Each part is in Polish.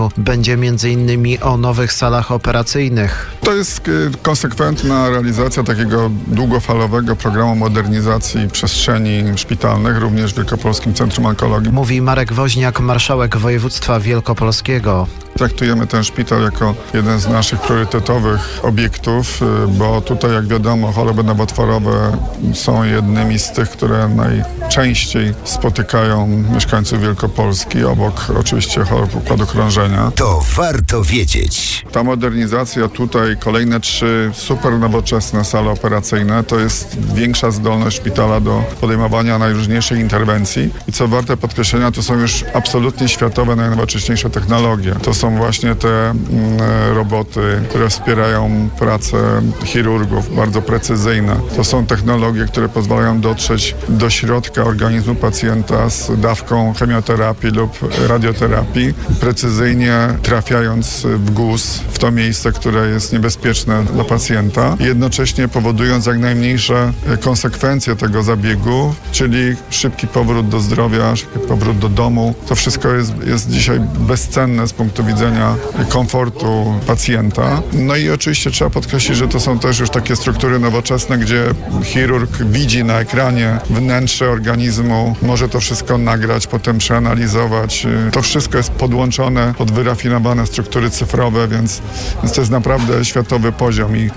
Będzie m.in. o nowych salach operacyjnych. To jest konsekwentna realizacja takiego długofalowego programu modernizacji przestrzeni szpitalnych, również w Wielkopolskim Centrum Onkologii. Mówi Marek Woźniak, marszałek województwa wielkopolskiego. Traktujemy ten szpital jako jeden z naszych priorytetowych obiektów, bo tutaj, jak wiadomo, choroby nowotworowe są jednymi z tych, które najczęściej spotykają mieszkańców Wielkopolski, obok oczywiście chorób układu krążenia. To warto wiedzieć. Ta modernizacja tutaj, kolejne 3 super nowoczesne sale operacyjne, to jest większa zdolność szpitala do podejmowania najróżniejszych interwencji. I co warte podkreślenia, to są już absolutnie światowe, najnowocześniejsze technologie. To są właśnie te roboty, które wspierają pracę chirurgów, bardzo precyzyjne. To są technologie, które pozwalają dotrzeć do środka organizmu pacjenta z dawką chemioterapii lub radioterapii, precyzyjnie trafiając w guz, w to miejsce, które jest niebezpieczne dla pacjenta, jednocześnie powodując jak najmniejsze konsekwencje tego zabiegu, czyli szybki powrót do zdrowia, szybki powrót do domu. To wszystko jest dzisiaj bezcenne z punktu widzenia komfortu pacjenta. No i oczywiście trzeba podkreślić, że to są też już takie struktury nowoczesne, gdzie chirurg widzi na ekranie wnętrze organizmu, może to wszystko nagrać, potem przeanalizować. To wszystko jest podłączone pod wyrafinowane struktury cyfrowe, więc to jest naprawdę światowy poziom i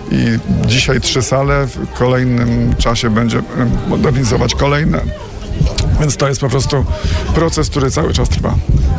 dzisiaj 3 sale, w kolejnym czasie będzie modernizować kolejne. Więc to jest po prostu proces, który cały czas trwa.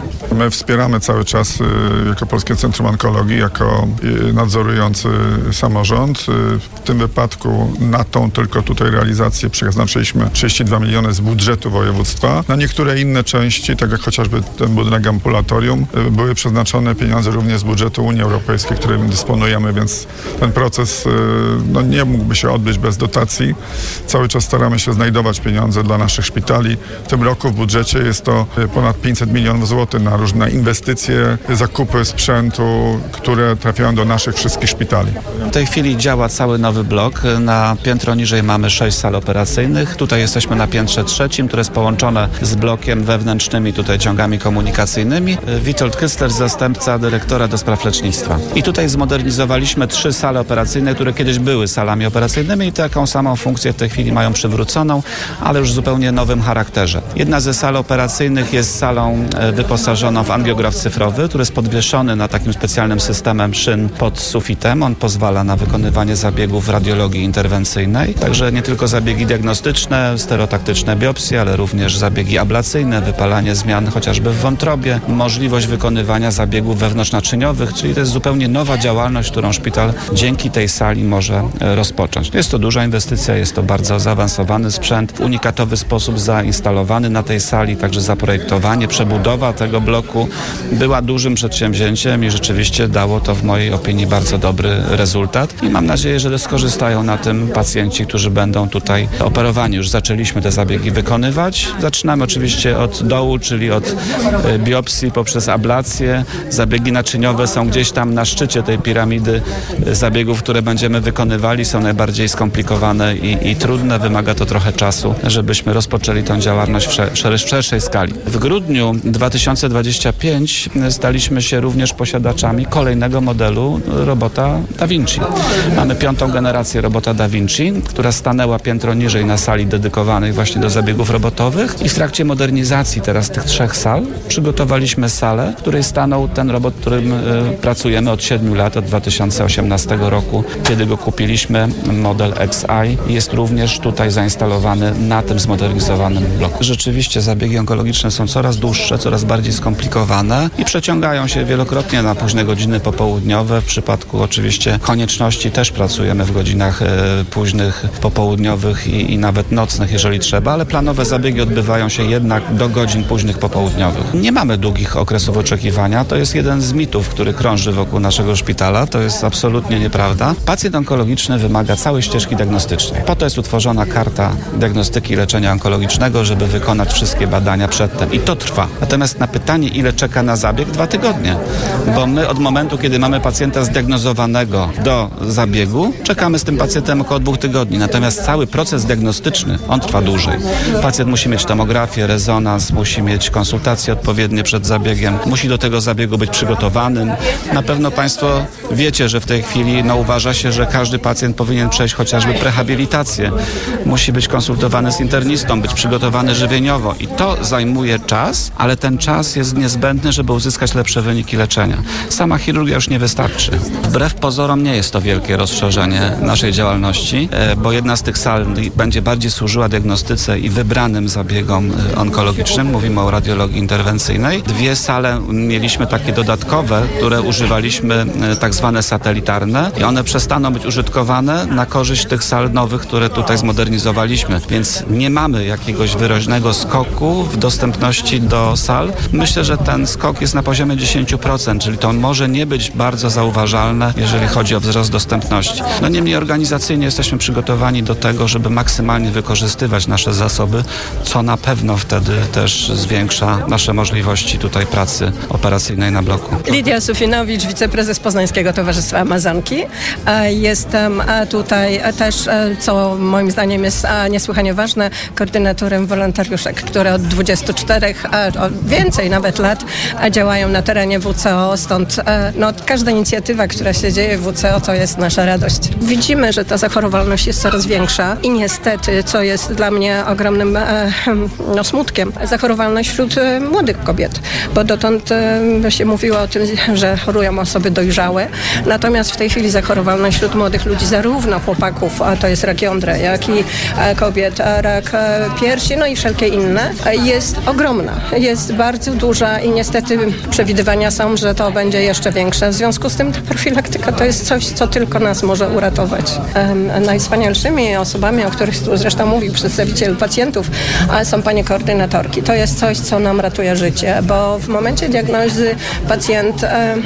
My wspieramy cały czas Wielkopolskie Centrum Onkologii jako nadzorujący samorząd. W tym wypadku na tą tylko tutaj realizację przeznaczyliśmy 32 miliony z budżetu województwa. Na niektóre inne części, tak jak chociażby ten budynek ambulatorium, były przeznaczone pieniądze również z budżetu Unii Europejskiej, którym dysponujemy, więc ten proces nie mógłby się odbyć bez dotacji. Cały czas staramy się znajdować pieniądze dla naszych szpitali. W tym roku w budżecie jest to ponad 500 milionów złotych na różne inwestycje, zakupy sprzętu, które trafiają do naszych wszystkich szpitali. W tej chwili działa cały nowy blok. Na piętro niżej mamy 6 sal operacyjnych. Tutaj jesteśmy na piętrze 3, które jest połączone z blokiem wewnętrznymi, tutaj ciągami komunikacyjnymi. Witold Kysler, zastępca dyrektora do spraw lecznictwa. I tutaj zmodernizowaliśmy 3 sale operacyjne, które kiedyś były salami operacyjnymi i taką samą funkcję w tej chwili mają przywróconą, ale już w zupełnie nowym charakterze. Jedna ze sal operacyjnych jest salą wyposażoną w angiograf cyfrowy, który jest podwieszony na takim specjalnym systemem szyn pod sufitem. On pozwala na wykonywanie zabiegów w radiologii interwencyjnej. Także nie tylko zabiegi diagnostyczne, stereotaktyczne biopsje, ale również zabiegi ablacyjne, wypalanie zmian chociażby w wątrobie, możliwość wykonywania zabiegów wewnątrznaczyniowych, czyli to jest zupełnie nowa działalność, którą szpital dzięki tej sali może rozpocząć. Jest to duża inwestycja, jest to bardzo zaawansowany sprzęt, w unikatowy sposób zainstalowany na tej sali, także zaprojektowanie, przebudowa tego bloku była dużym przedsięwzięciem i rzeczywiście dało to w mojej opinii bardzo dobry rezultat i mam nadzieję, że skorzystają na tym pacjenci, którzy będą tutaj operowani. Już zaczęliśmy te zabiegi wykonywać. Zaczynamy oczywiście od dołu, czyli od biopsji poprzez ablację. Zabiegi naczyniowe są gdzieś tam na szczycie tej piramidy zabiegów, które będziemy wykonywali. Są najbardziej skomplikowane i trudne. Wymaga to trochę czasu, żebyśmy rozpoczęli tę działalność w szerszej skali. W grudniu 2025 staliśmy się również posiadaczami kolejnego modelu robota Da Vinci. Mamy 5. generację robota Da Vinci, która stanęła piętro niżej na sali dedykowanej właśnie do zabiegów robotowych i w trakcie modernizacji teraz tych 3 sal przygotowaliśmy salę, w której stanął ten robot, którym pracujemy od 7 lat, od 2018 roku, kiedy go kupiliśmy, model XI. Jest również tutaj zainstalowany na tym zmodernizowanym bloku. Rzeczywiście zabiegi onkologiczne są coraz dłuższe, coraz bardziej skomplikowane i przeciągają się wielokrotnie na późne godziny popołudniowe. W przypadku oczywiście konieczności też pracujemy w godzinach późnych, popołudniowych i nawet nocnych, jeżeli trzeba, ale planowe zabiegi odbywają się jednak do godzin późnych popołudniowych. Nie mamy długich okresów oczekiwania. To jest jeden z mitów, który krąży wokół naszego szpitala. To jest absolutnie nieprawda. Pacjent onkologiczny wymaga całej ścieżki diagnostycznej. Po to jest utworzona karta diagnostyki i leczenia onkologicznego, żeby żeby wykonać wszystkie badania przedtem. I to trwa. Natomiast na pytanie, ile czeka na zabieg, 2 tygodnie. Bo my od momentu, kiedy mamy pacjenta zdiagnozowanego do zabiegu, czekamy z tym pacjentem około 2 tygodni. Natomiast cały proces diagnostyczny, on trwa dłużej. Pacjent musi mieć tomografię, rezonans, musi mieć konsultacje odpowiednie przed zabiegiem, musi do tego zabiegu być przygotowanym. Na pewno Państwo wiecie, że w tej chwili uważa się, że każdy pacjent powinien przejść chociażby prehabilitację. Musi być konsultowany z internistą, być przygotowany żywieniowo i to zajmuje czas, ale ten czas jest niezbędny, żeby uzyskać lepsze wyniki leczenia. Sama chirurgia już nie wystarczy. Wbrew pozorom nie jest to wielkie rozszerzenie naszej działalności, bo jedna z tych sal będzie bardziej służyła diagnostyce i wybranym zabiegom onkologicznym. Mówimy o radiologii interwencyjnej. 2 sale mieliśmy takie dodatkowe, które używaliśmy tak zwane satelitarne i one przestaną być użytkowane na korzyść tych sal nowych, które tutaj zmodernizowaliśmy. Więc nie mamy jakiegoś wyraźnego skoku w dostępności do sal. Myślę, że ten skok jest na poziomie 10%, czyli to może nie być bardzo zauważalne, jeżeli chodzi o wzrost dostępności. Niemniej organizacyjnie jesteśmy przygotowani do tego, żeby maksymalnie wykorzystywać nasze zasoby, co na pewno wtedy też zwiększa nasze możliwości tutaj pracy operacyjnej na bloku. Lidia Sufinowicz, wiceprezes Poznańskiego Towarzystwa Amazonki. Jestem tutaj też, co moim zdaniem jest niesłychanie ważne, koordynatorem wolontariuszek, które od 24, więcej nawet lat działają na terenie WCO, stąd każda inicjatywa, która się dzieje w WCO, to jest nasza radość. Widzimy, że ta zachorowalność jest coraz większa i niestety, co jest dla mnie ogromnym smutkiem, zachorowalność wśród młodych kobiet, bo dotąd się mówiło o tym, że chorują osoby dojrzałe, natomiast w tej chwili zachorowalność wśród młodych ludzi, zarówno chłopaków, a to jest rak jądra, jak i kobiet, rak piersi, i wszelkie inne, jest ogromna, jest bardzo duża i niestety przewidywania są, że to będzie jeszcze większe. W związku z tym ta profilaktyka to jest coś, co tylko nas może uratować. Najwspanialszymi osobami, o których tu zresztą mówił przedstawiciel pacjentów, są panie koordynatorki. To jest coś, co nam ratuje życie, bo w momencie diagnozy pacjent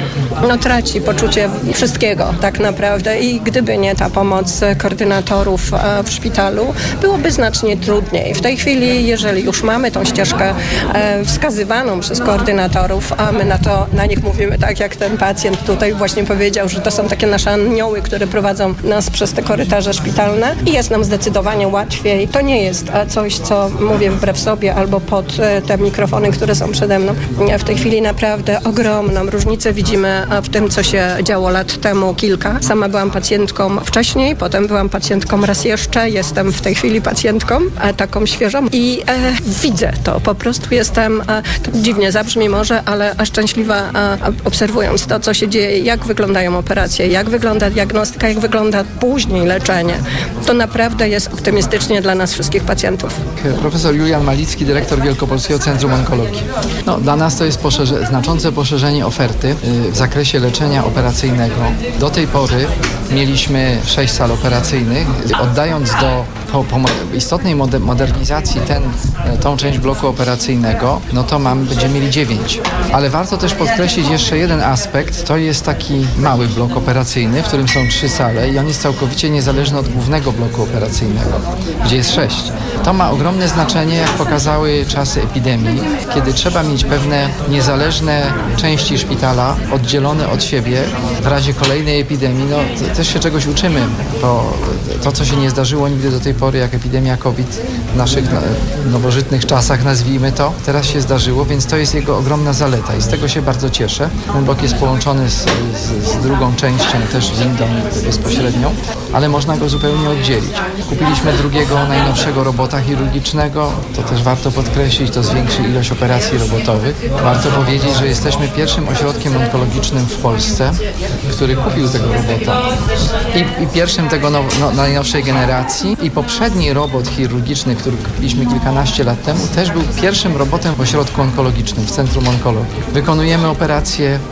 traci poczucie wszystkiego tak naprawdę i gdyby nie ta pomoc koordynatorów w szpitalu, byłoby znacznie trudniej. W tej chwili, jeżeli już mamy tą ścieżkę wskazywaną przez koordynatorów, a my na nich mówimy tak, jak ten pacjent tutaj właśnie powiedział, że to są takie nasze anioły, które prowadzą nas przez te korytarze szpitalne i jest nam zdecydowanie łatwiej. To nie jest coś, co mówię wbrew sobie albo pod te mikrofony, które są przede mną. W tej chwili naprawdę ogromną różnicę widzimy w tym, co się działo lat temu kilka. Sama byłam pacjentką wcześniej, potem byłam pacjentką raz jeszcze, jestem w tej chwili pacjentką taką świeżą i widzę to. Po prostu jestem, to dziwnie zabrzmi może, ale szczęśliwa obserwując to, co się dzieje, jak wyglądają operacje, jak wygląda diagnostyka, jak wygląda później leczenie. To naprawdę jest optymistycznie dla nas wszystkich pacjentów. Profesor Julian Malicki, dyrektor Wielkopolskiego Centrum Onkologii. Dla nas to jest znaczące poszerzenie oferty w zakresie leczenia operacyjnego. Do tej pory mieliśmy 6 sal operacyjnych. Oddając po istotnej modernizacji tą część bloku operacyjnego, to będziemy mieli 9. Ale warto też podkreślić jeszcze jeden aspekt. To jest taki mały blok operacyjny, w którym są 3 sale i on jest całkowicie niezależny od głównego bloku operacyjnego, gdzie jest 6. To ma ogromne znaczenie, jak pokazały czasy epidemii, kiedy trzeba mieć pewne niezależne części szpitala oddzielone od siebie w razie kolejnej epidemii. Też się czegoś uczymy, bo to, co się nie zdarzyło nigdy do tej pory, jak epidemia COVID w naszych nowożytnych czasach, nazwijmy to, teraz się zdarzyło, więc to jest jego ogromna zaleta i z tego się bardzo cieszę. Ten blok jest połączony z drugą częścią, też windą bezpośrednią, ale można go zupełnie oddzielić. Kupiliśmy drugiego, najnowszego robota chirurgicznego, to też warto podkreślić, to zwiększy ilość operacji robotowych. Warto powiedzieć, że jesteśmy pierwszym ośrodkiem onkologicznym w Polsce, który kupił tego robota i pierwszym tego najnowszej generacji i poprzedni robot chirurgiczny, który kupiliśmy kilkanaście lat temu, też był pierwszym robotem w ośrodku onkologicznym, w Centrum Onkologii. Wykonujemy operacje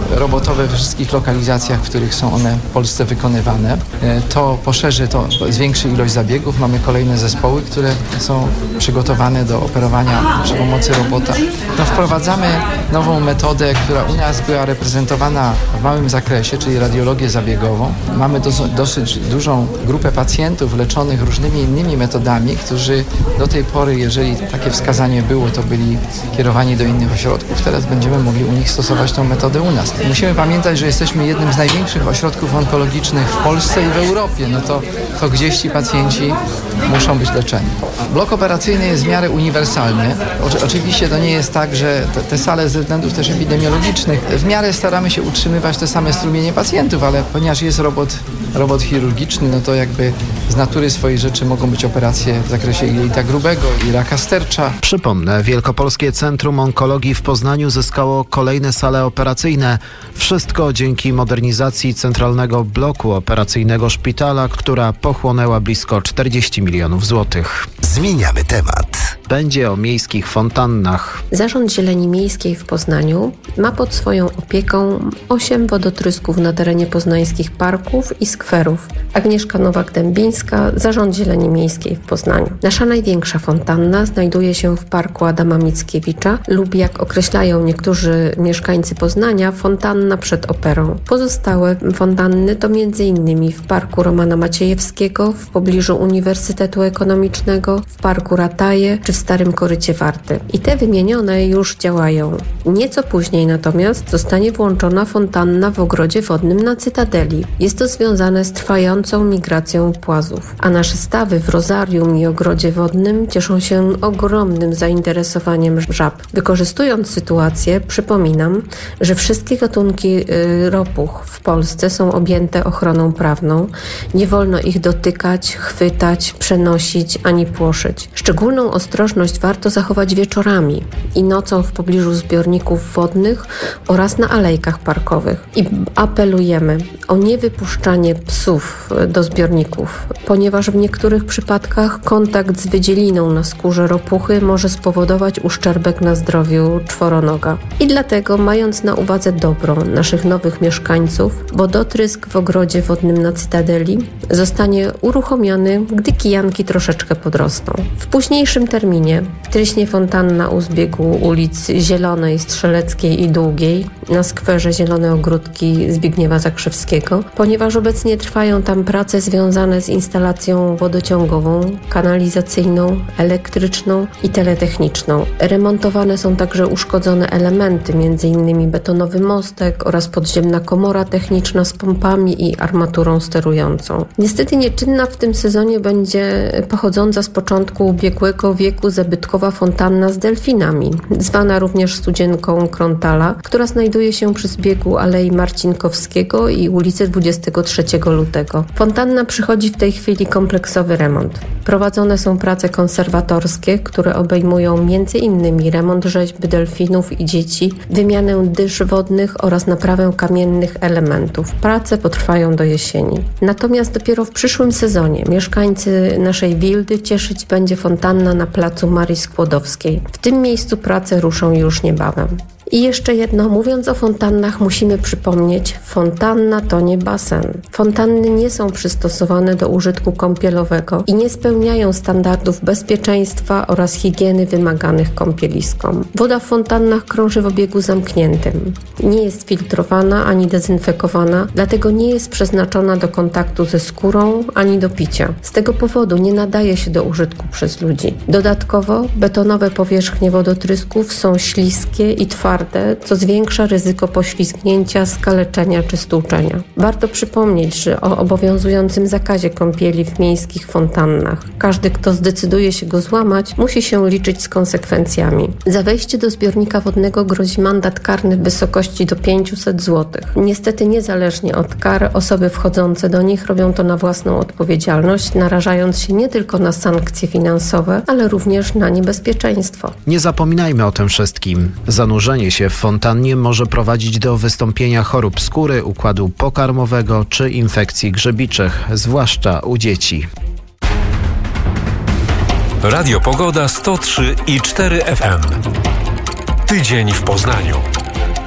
robotowe we wszystkich lokalizacjach, w których są one w Polsce wykonywane. To poszerzy, to zwiększy ilość zabiegów. Mamy kolejne zespoły, które są przygotowane do operowania przy pomocy robota. Wprowadzamy nową metodę, która u nas była reprezentowana w małym zakresie, czyli radiologię zabiegową. Mamy dosyć dużą grupę pacjentów leczonych różnymi innymi metodami, którzy do tej pory, jeżeli takie wskazanie było, to byli kierowani do innych ośrodków. Teraz będziemy mogli u nich stosować tą metodę u nas. Musimy pamiętać, że jesteśmy jednym z największych ośrodków onkologicznych w Polsce i w Europie. To gdzieś ci pacjenci muszą być leczeni. Blok operacyjny jest w miarę uniwersalny. Oczywiście to nie jest tak, że te sale ze względów też epidemiologicznych w miarę staramy się utrzymywać te same strumienie pacjentów, ale ponieważ jest robot chirurgiczny, no to jakby z natury swojej rzeczy mogą być operacje w zakresie jelita grubego i raka stercza. Przypomnę, Wielkopolskie Centrum Onkologii w Poznaniu zyskało kolejne sale operacyjne. Wszystko dzięki modernizacji centralnego bloku operacyjnego szpitala, która pochłonęła blisko 40 milionów złotych. Zmieniamy temat. Będzie o miejskich fontannach. Zarząd Zieleni Miejskiej w Poznaniu ma pod swoją opieką 8 wodotrysków na terenie poznańskich parków i skwerów. Agnieszka Nowak-Dębińska, Zarząd Zieleni Miejskiej w Poznaniu. Nasza największa fontanna znajduje się w parku Adama Mickiewicza lub, jak określają niektórzy mieszkańcy Poznania, fontanna przed operą. Pozostałe fontanny to m.in. w parku Romana Maciejewskiego, w pobliżu Uniwersytetu Ekonomicznego, w parku Rataje czy w Starym Korycie Warty. I te wymienione już działają. Nieco później natomiast zostanie włączona fontanna w ogrodzie wodnym na Cytadeli. Jest to związane z trwającą migracją płazów. A nasze stawy w Rozarium i ogrodzie wodnym cieszą się ogromnym zainteresowaniem żab. Wykorzystując sytuację, przypominam, że wszystkie gatunki ropuch w Polsce są objęte ochroną prawną. Nie wolno ich dotykać, chwytać, przenosić ani płoszyć. Szczególną ostrożność warto zachować wieczorami i nocą w pobliżu zbiorników wodnych oraz na alejkach parkowych. I apelujemy o niewypuszczanie psów do zbiorników, ponieważ w niektórych przypadkach kontakt z wydzieliną na skórze ropuchy może spowodować uszczerbek na zdrowiu czworonoga. I dlatego, mając na uwadze dobro naszych nowych mieszkańców, wodotrysk w ogrodzie wodnym na Cytadeli zostanie uruchomiony, gdy kijanki troszeczkę podrosną. W późniejszym terminie tryśnie fontanna u zbiegu ulic Zielonej, Strzeleckiej i Długiej na skwerze Zielone Ogródki Zbigniewa Zakrzewskiego, ponieważ obecnie trwają tam prace związane z instalacją wodociągową, kanalizacyjną, elektryczną i teletechniczną. Remontowane są także uszkodzone elementy, m.in. betonowy mostek oraz podziemna komora techniczna z pompami i armaturą sterującą. Niestety nieczynna w tym sezonie będzie pochodząca z początku ubiegłego wieku zabytkowa fontanna z delfinami, zwana również Studzienką Krontala, która znajduje się przy zbiegu Alei Marcinkowskiego i ulicy 23 lutego. Fontanna przychodzi w tej chwili kompleksowy remont. Prowadzone są prace konserwatorskie, które obejmują m.in. remont rzeźby delfinów i dzieci, wymianę dysz wodnych oraz naprawę kamiennych elementów. Prace potrwają do jesieni. Natomiast dopiero w przyszłym sezonie mieszkańcy naszej wildy cieszyć będzie fontanna na placu Marii Skłodowskiej. W tym miejscu prace ruszą już niebawem. I jeszcze jedno, mówiąc o fontannach, musimy przypomnieć, fontanna to nie basen. Fontanny nie są przystosowane do użytku kąpielowego i nie spełniają standardów bezpieczeństwa oraz higieny wymaganych kąpieliskom. Woda w fontannach krąży w obiegu zamkniętym. Nie jest filtrowana ani dezynfekowana, dlatego nie jest przeznaczona do kontaktu ze skórą ani do picia. Z tego powodu nie nadaje się do użytku przez ludzi. Dodatkowo betonowe powierzchnie wodotrysków są śliskie i twarde, co zwiększa ryzyko poślizgnięcia, skaleczenia czy stłuczenia. Warto przypomnieć, że o obowiązującym zakazie kąpieli w miejskich fontannach. Każdy, kto zdecyduje się go złamać, musi się liczyć z konsekwencjami. Za wejście do zbiornika wodnego grozi mandat karny w wysokości do 500 zł. Niestety niezależnie od kar, osoby wchodzące do nich robią to na własną odpowiedzialność, narażając się nie tylko na sankcje finansowe, ale również na niebezpieczeństwo. Nie zapominajmy o tym wszystkim. Zanurzenie się w fontannie może prowadzić do wystąpienia chorób skóry, układu pokarmowego czy infekcji grzybiczych, zwłaszcza u dzieci. Radio Pogoda 103,4 FM. Tydzień w Poznaniu.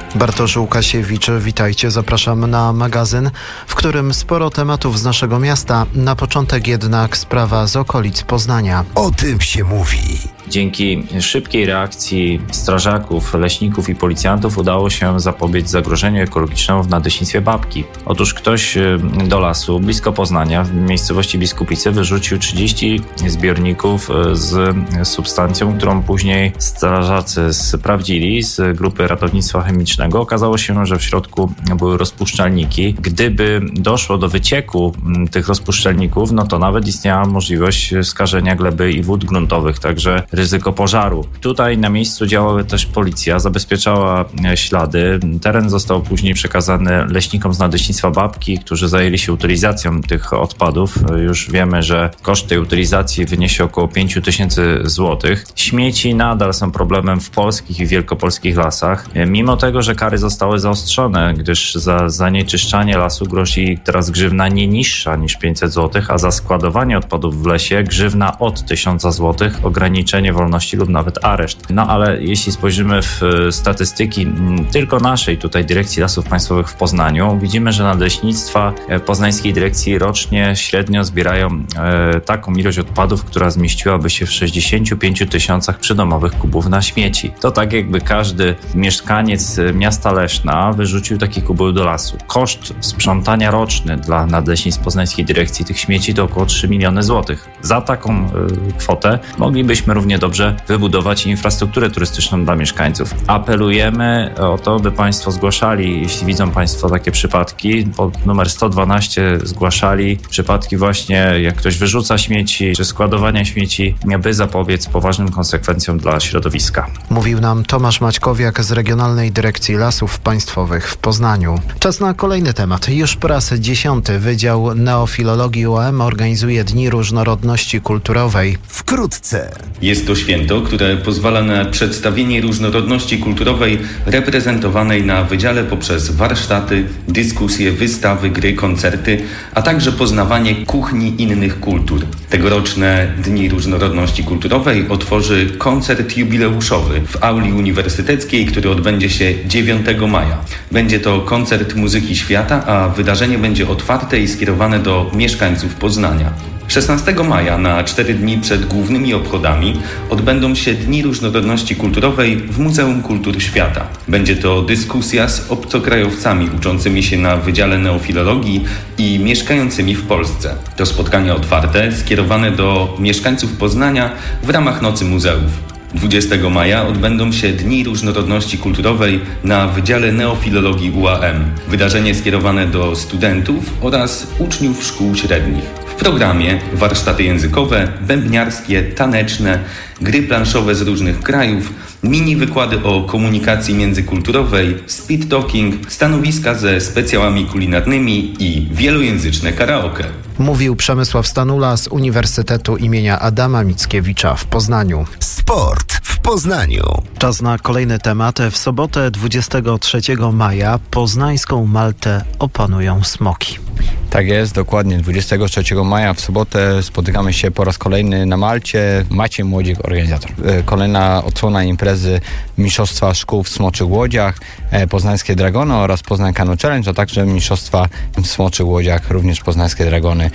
Bartosz Łukasiewicz, witajcie. Zapraszam na magazyn, w którym sporo tematów z naszego miasta. Na początek jednak sprawa z okolic Poznania. O tym się mówi. Dzięki szybkiej reakcji strażaków, leśników i policjantów udało się zapobiec zagrożeniu ekologicznemu w Nadleśnictwie Babki. Otóż ktoś do lasu blisko Poznania, w miejscowości Biskupice, wyrzucił 30 zbiorników z substancją, którą później strażacy sprawdzili z grupy ratownictwa chemicznego. Okazało się, że w środku były rozpuszczalniki. Gdyby doszło do wycieku tych rozpuszczalników, no to nawet istniała możliwość skażenia gleby i wód gruntowych, także ryzyko pożaru. Tutaj na miejscu działała też policja, zabezpieczała ślady. Teren został później przekazany leśnikom z Nadleśnictwa Babki, którzy zajęli się utylizacją tych odpadów. Już wiemy, że koszt tej utylizacji wyniesie około 5 000 złotych. Śmieci nadal są problemem w polskich i wielkopolskich lasach. Mimo tego, że kary zostały zaostrzone, gdyż za zanieczyszczanie lasu grozi teraz grzywna nie niższa niż 500 zł, a za składowanie odpadów w lesie grzywna od 1000 zł, ograniczenie wolności lub nawet areszt. No ale jeśli spojrzymy w statystyki tylko naszej tutaj Dyrekcji Lasów Państwowych w Poznaniu, widzimy, że nadleśnictwa Poznańskiej Dyrekcji rocznie średnio zbierają taką ilość odpadów, która zmieściłaby się w 65 000 przydomowych kubów na śmieci. To tak jakby każdy mieszkaniec miasta Leszna wyrzucił taki kubeł do lasu. Koszt sprzątania roczny dla nadleśnictw Poznańskiej Dyrekcji tych śmieci to około 3 miliony złotych. Za taką kwotę moglibyśmy równie dobrze wybudować infrastrukturę turystyczną dla mieszkańców. Apelujemy o to, by Państwo zgłaszali, jeśli widzą Państwo takie przypadki, pod numer 112 zgłaszali przypadki właśnie, jak ktoś wyrzuca śmieci, czy składowania śmieci, by zapobiec poważnym konsekwencjom dla środowiska. Mówił nam Tomasz Maćkowiak z Regionalnej Dyrekcji Lasów Państwowych w Poznaniu. Czas na kolejny temat. Już po raz 10. Wydział Neofilologii UAM organizuje Dni Różnorodności Kulturowej. Wkrótce. Jest to święto, które pozwala na przedstawienie różnorodności kulturowej reprezentowanej na wydziale poprzez warsztaty, dyskusje, wystawy, gry, koncerty, a także poznawanie kuchni innych kultur. Tegoroczne Dni Różnorodności Kulturowej otworzy koncert jubileuszowy w auli uniwersyteckiej, który odbędzie się 9 maja. Będzie to koncert muzyki świata, a wydarzenie będzie otwarte i skierowane do mieszkańców Poznania. 16 maja na 4 dni przed głównymi obchodami odbędą się Dni Różnorodności Kulturowej w Muzeum Kultur Świata. Będzie to dyskusja z obcokrajowcami uczącymi się na Wydziale Neofilologii i mieszkającymi w Polsce. To spotkanie otwarte, skierowane do mieszkańców Poznania w ramach Nocy Muzeów. 20 maja odbędą się Dni Różnorodności Kulturowej na Wydziale Neofilologii UAM. Wydarzenie skierowane do studentów oraz uczniów szkół średnich. W programie warsztaty językowe, bębniarskie, taneczne, gry planszowe z różnych krajów, mini wykłady o komunikacji międzykulturowej, speed talking, stanowiska ze specjałami kulinarnymi i wielojęzyczne karaoke. Mówił Przemysław Stanula z Uniwersytetu imienia Adama Mickiewicza w Poznaniu. Sport w Poznaniu. Czas na kolejny temat. W sobotę 23 maja poznańską Maltę opanują smoki. Tak jest, dokładnie 23 maja w sobotę spotykamy się po raz kolejny na Malcie. Maciej Młodzik, organizator. Kolejna odsłona imprezy Mistrzostwa Szkół w Smoczych Łodziach, Poznańskie Dragony oraz Poznań Canoe Challenge, a także Mistrzostwa w Smoczych Łodziach, również Poznańskie Dragony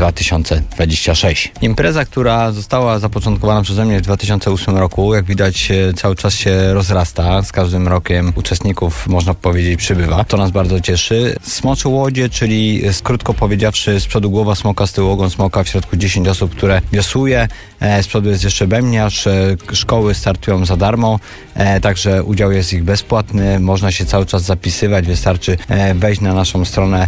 2026. Impreza, która została zapoczątkowana przeze mnie w 2008 roku, jak widać cały czas się rozrasta. Z każdym rokiem uczestników, można powiedzieć, przybywa. To nas bardzo cieszy. Smocze Łodzie, czyli krótko powiedziawszy, z przodu głowa smoka, z tyłu ogon smoka, w środku 10 osób, które wiosłuje. Z przodu jest jeszcze bębniarz. Szkoły startują za darmo, także udział jest ich bezpłatny. Można się cały czas zapisywać. Wystarczy wejść na naszą stronę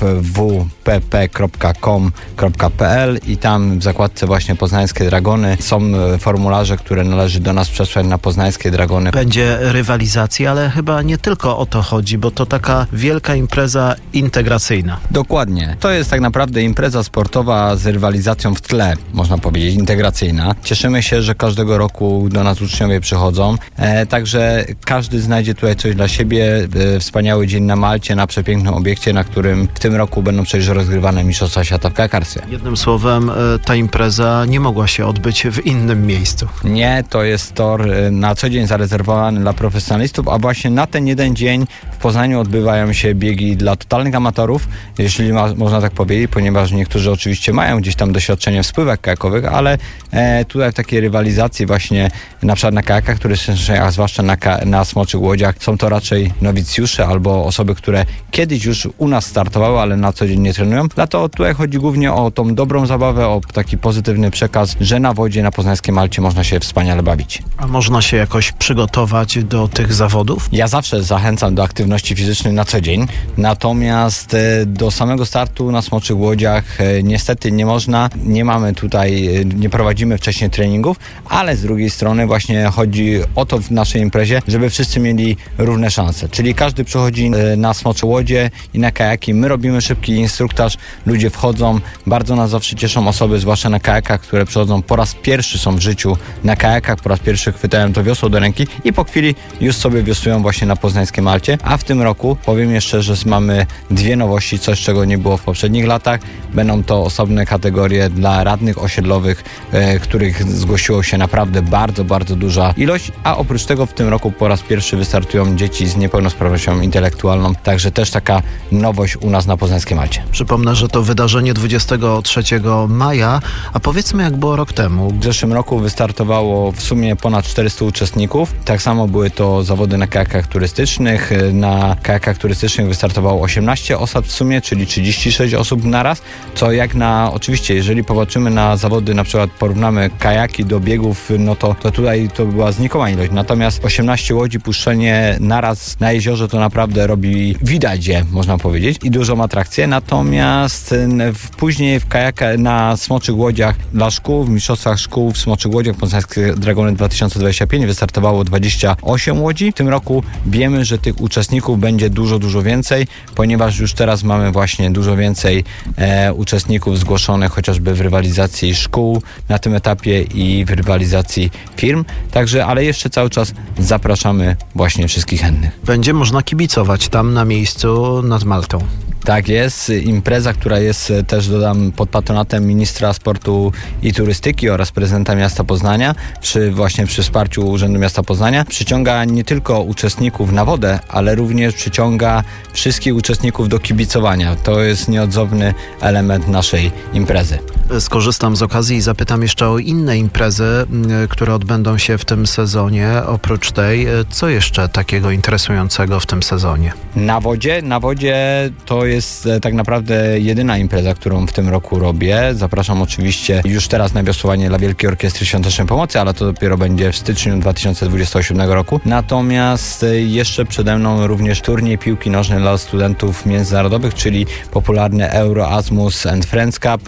fwpp.com.pl i tam w zakładce właśnie Poznańskie Dragony są formularze, które należy do nas przesłać na Poznańskie Dragony. Będzie rywalizacja, ale chyba nie tylko o to chodzi, bo to taka wielka impreza integracyjna. Dokładnie. Dokładnie. To jest tak naprawdę impreza sportowa z rywalizacją w tle, można powiedzieć, integracyjna. Cieszymy się, że każdego roku do nas uczniowie przychodzą, także każdy znajdzie tutaj coś dla siebie. Wspaniały dzień na Malcie, na przepięknym obiekcie, na którym w tym roku będą przecież rozgrywane Mistrzostwa Świata w kajakarstwie. Jednym słowem, ta impreza nie mogła się odbyć w innym miejscu. Nie, to jest tor na co dzień zarezerwowany dla profesjonalistów, a właśnie na ten jeden dzień w Poznaniu odbywają się biegi dla totalnych amatorów, jeśli można tak powiedzieć, ponieważ niektórzy oczywiście mają gdzieś tam doświadczenie w spływach kajakowych, ale tutaj w takiej rywalizacji właśnie na przykład na kajakach turystycznych, a zwłaszcza na smoczych łodziach, są to raczej nowicjusze albo osoby, które kiedyś już u nas startowały, ale na co dzień nie trenują. Dlatego tutaj chodzi głównie o tą dobrą zabawę, o taki pozytywny przekaz, że na wodzie, na poznańskiej Malcie można się wspaniale bawić. A można się jakoś przygotować do tych zawodów? Ja zawsze zachęcam do aktywności fizycznej na co dzień, natomiast do samego startu na smoczych łodziach niestety nie można. Nie prowadzimy wcześniej treningów, ale z drugiej strony właśnie chodzi o to w naszej imprezie, żeby wszyscy mieli równe szanse. Czyli każdy przychodzi na smocze łodzie i na kajaki. My robimy szybki instruktaż, ludzie wchodzą. Bardzo nas zawsze cieszą osoby, zwłaszcza na kajakach, które przychodzą po raz pierwszy są w życiu na kajakach, po raz pierwszy chwytają to wiosło do ręki i po chwili już sobie wiosłują właśnie na poznańskiej Malcie. A w tym roku powiem jeszcze, że mamy dwie nowości, coś czego nie było w poprzednich latach. Będą to osobne kategorie dla radnych osiedlowych, których zgłosiło się naprawdę bardzo, bardzo duża ilość, a oprócz tego w tym roku po raz pierwszy wystartują dzieci z niepełnosprawnością intelektualną, także też taka nowość u nas na poznańskiej Malcie. Przypomnę, że to wydarzenie 23 maja, a powiedzmy jak było rok temu. W zeszłym roku wystartowało w sumie ponad 400 uczestników, tak samo były to zawody na kajakach turystycznych. Na kajakach turystycznych wystartowało 18 osób w sumie, czyli 36 osób naraz, co oczywiście jeżeli popatrzymy na zawody, na przykład porównamy kajaki do biegów, no to tutaj to była znikoma ilość, natomiast 18 łodzi puszczenie naraz na jeziorze to naprawdę widać je, można powiedzieć, i dużą atrakcję, natomiast później w kajakach na smoczych łodziach dla szkół, w mistrzostwach szkół w smoczych łodziach Poznańskie Dragony 2025 wystartowało 28 łodzi. W tym roku wiemy, że tych uczestników będzie dużo, dużo więcej, ponieważ już teraz mamy właśnie dużo więcej uczestników zgłoszonych chociażby w rywalizacji szkół na tym etapie i w rywalizacji firm. Także, ale jeszcze cały czas zapraszamy właśnie wszystkich chętnych. Będzie można kibicować tam na miejscu nad Maltą. Tak jest. Impreza, która jest też, dodam, pod patronatem ministra sportu i turystyki oraz prezydenta miasta Poznania, przy wsparciu Urzędu Miasta Poznania, przyciąga nie tylko uczestników na wodę, ale również przyciąga wszystkich uczestników do kibicowania. To jest nieodzowny element naszej imprezy. Skorzystam z okazji i zapytam jeszcze o inne imprezy, które odbędą się w tym sezonie. Oprócz tej, co jeszcze takiego interesującego w tym sezonie? Na wodzie to jest tak naprawdę jedyna impreza, którą w tym roku robię. Zapraszam oczywiście już teraz na wiosłowanie dla Wielkiej Orkiestry Świątecznej Pomocy, ale to dopiero będzie w styczniu 2027 roku. Natomiast jeszcze przede mną również turniej piłki nożnej dla studentów międzynarodowych, czyli popularny Erasmus & Friends Cup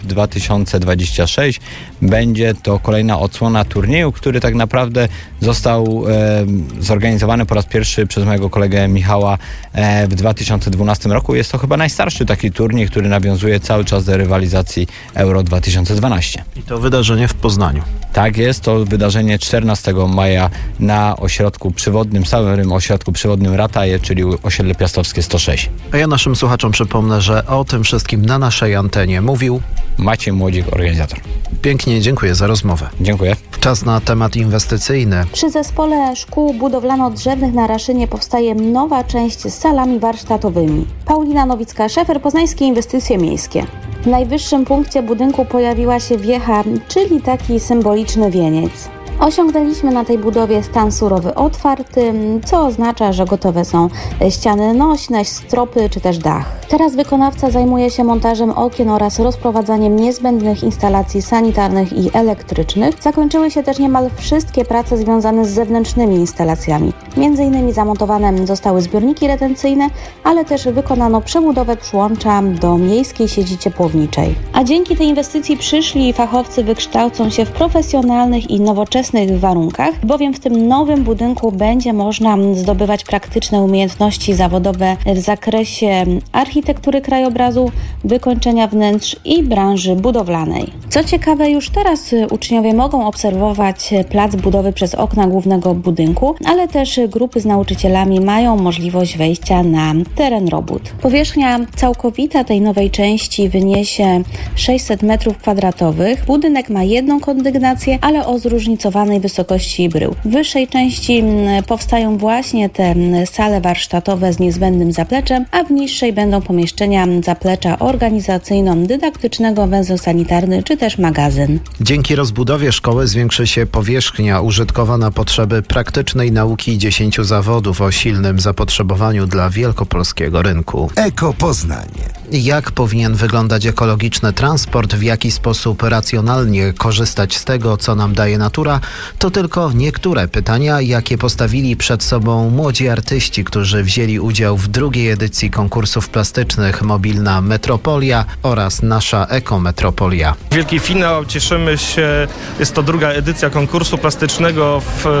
2026. Będzie to kolejna odsłona turnieju, który tak naprawdę został zorganizowany po raz pierwszy przez mojego kolegę Michała w 2012 roku. Jest to chyba najstarszy taki turniej, który nawiązuje cały czas do rywalizacji Euro 2012. I to wydarzenie w Poznaniu. Tak jest, to wydarzenie 14 maja na ośrodku przywodnym, stałym ośrodku przywodnym Rataje, czyli osiedle Piastowskie 106. A ja naszym słuchaczom przypomnę, że o tym wszystkim na naszej antenie mówił Maciej Młodzik, organizator. Pięknie dziękuję za rozmowę. Dziękuję. Czas na temat inwestycyjny. Przy Zespole Szkół Budowlano-Drzewnych na Raszynie powstaje nowa część z salami warsztatowymi. Paulina Nowicka-Szefer, Poznańskie Inwestycje Miejskie. W najwyższym punkcie budynku pojawiła się wiecha, czyli taki symboliczny wieniec. Osiągnęliśmy na tej budowie stan surowy otwarty, co oznacza, że gotowe są ściany nośne, stropy czy też dach. Teraz wykonawca zajmuje się montażem okien oraz rozprowadzaniem niezbędnych instalacji sanitarnych i elektrycznych. Zakończyły się też niemal wszystkie prace związane z zewnętrznymi instalacjami. Między innymi zamontowane zostały zbiorniki retencyjne, ale też wykonano przebudowę przyłącza do miejskiej sieci ciepłowniczej. A dzięki tej inwestycji przyszli fachowcy wykształcą się w profesjonalnych i nowoczesnych nowoczesnych warunkach, bowiem w tym nowym budynku będzie można zdobywać praktyczne umiejętności zawodowe w zakresie architektury krajobrazu, wykończenia wnętrz i branży budowlanej. Co ciekawe, już teraz uczniowie mogą obserwować plac budowy przez okna głównego budynku, ale też grupy z nauczycielami mają możliwość wejścia na teren robót. Powierzchnia całkowita tej nowej części wyniesie 600 m2. Budynek ma jedną kondygnację, ale o zróżnicowanej wysokości brył. W wyższej części powstają właśnie te sale warsztatowe z niezbędnym zapleczem, a w niższej będą pomieszczenia zaplecza organizacyjno-dydaktycznego, węzeł sanitarny czy też magazyn. Dzięki rozbudowie szkoły zwiększy się powierzchnia użytkowa na potrzeby praktycznej nauki 10 zawodów o silnym zapotrzebowaniu dla wielkopolskiego rynku. Eko Poznań. Jak powinien wyglądać ekologiczny transport, w jaki sposób racjonalnie korzystać z tego, co nam daje natura, to tylko niektóre pytania, jakie postawili przed sobą młodzi artyści, którzy wzięli udział w drugiej edycji konkursów plastycznych Mobilna Metropolia oraz Nasza Ekometropolia. Wielki finał, cieszymy się, jest to druga edycja konkursu plastycznego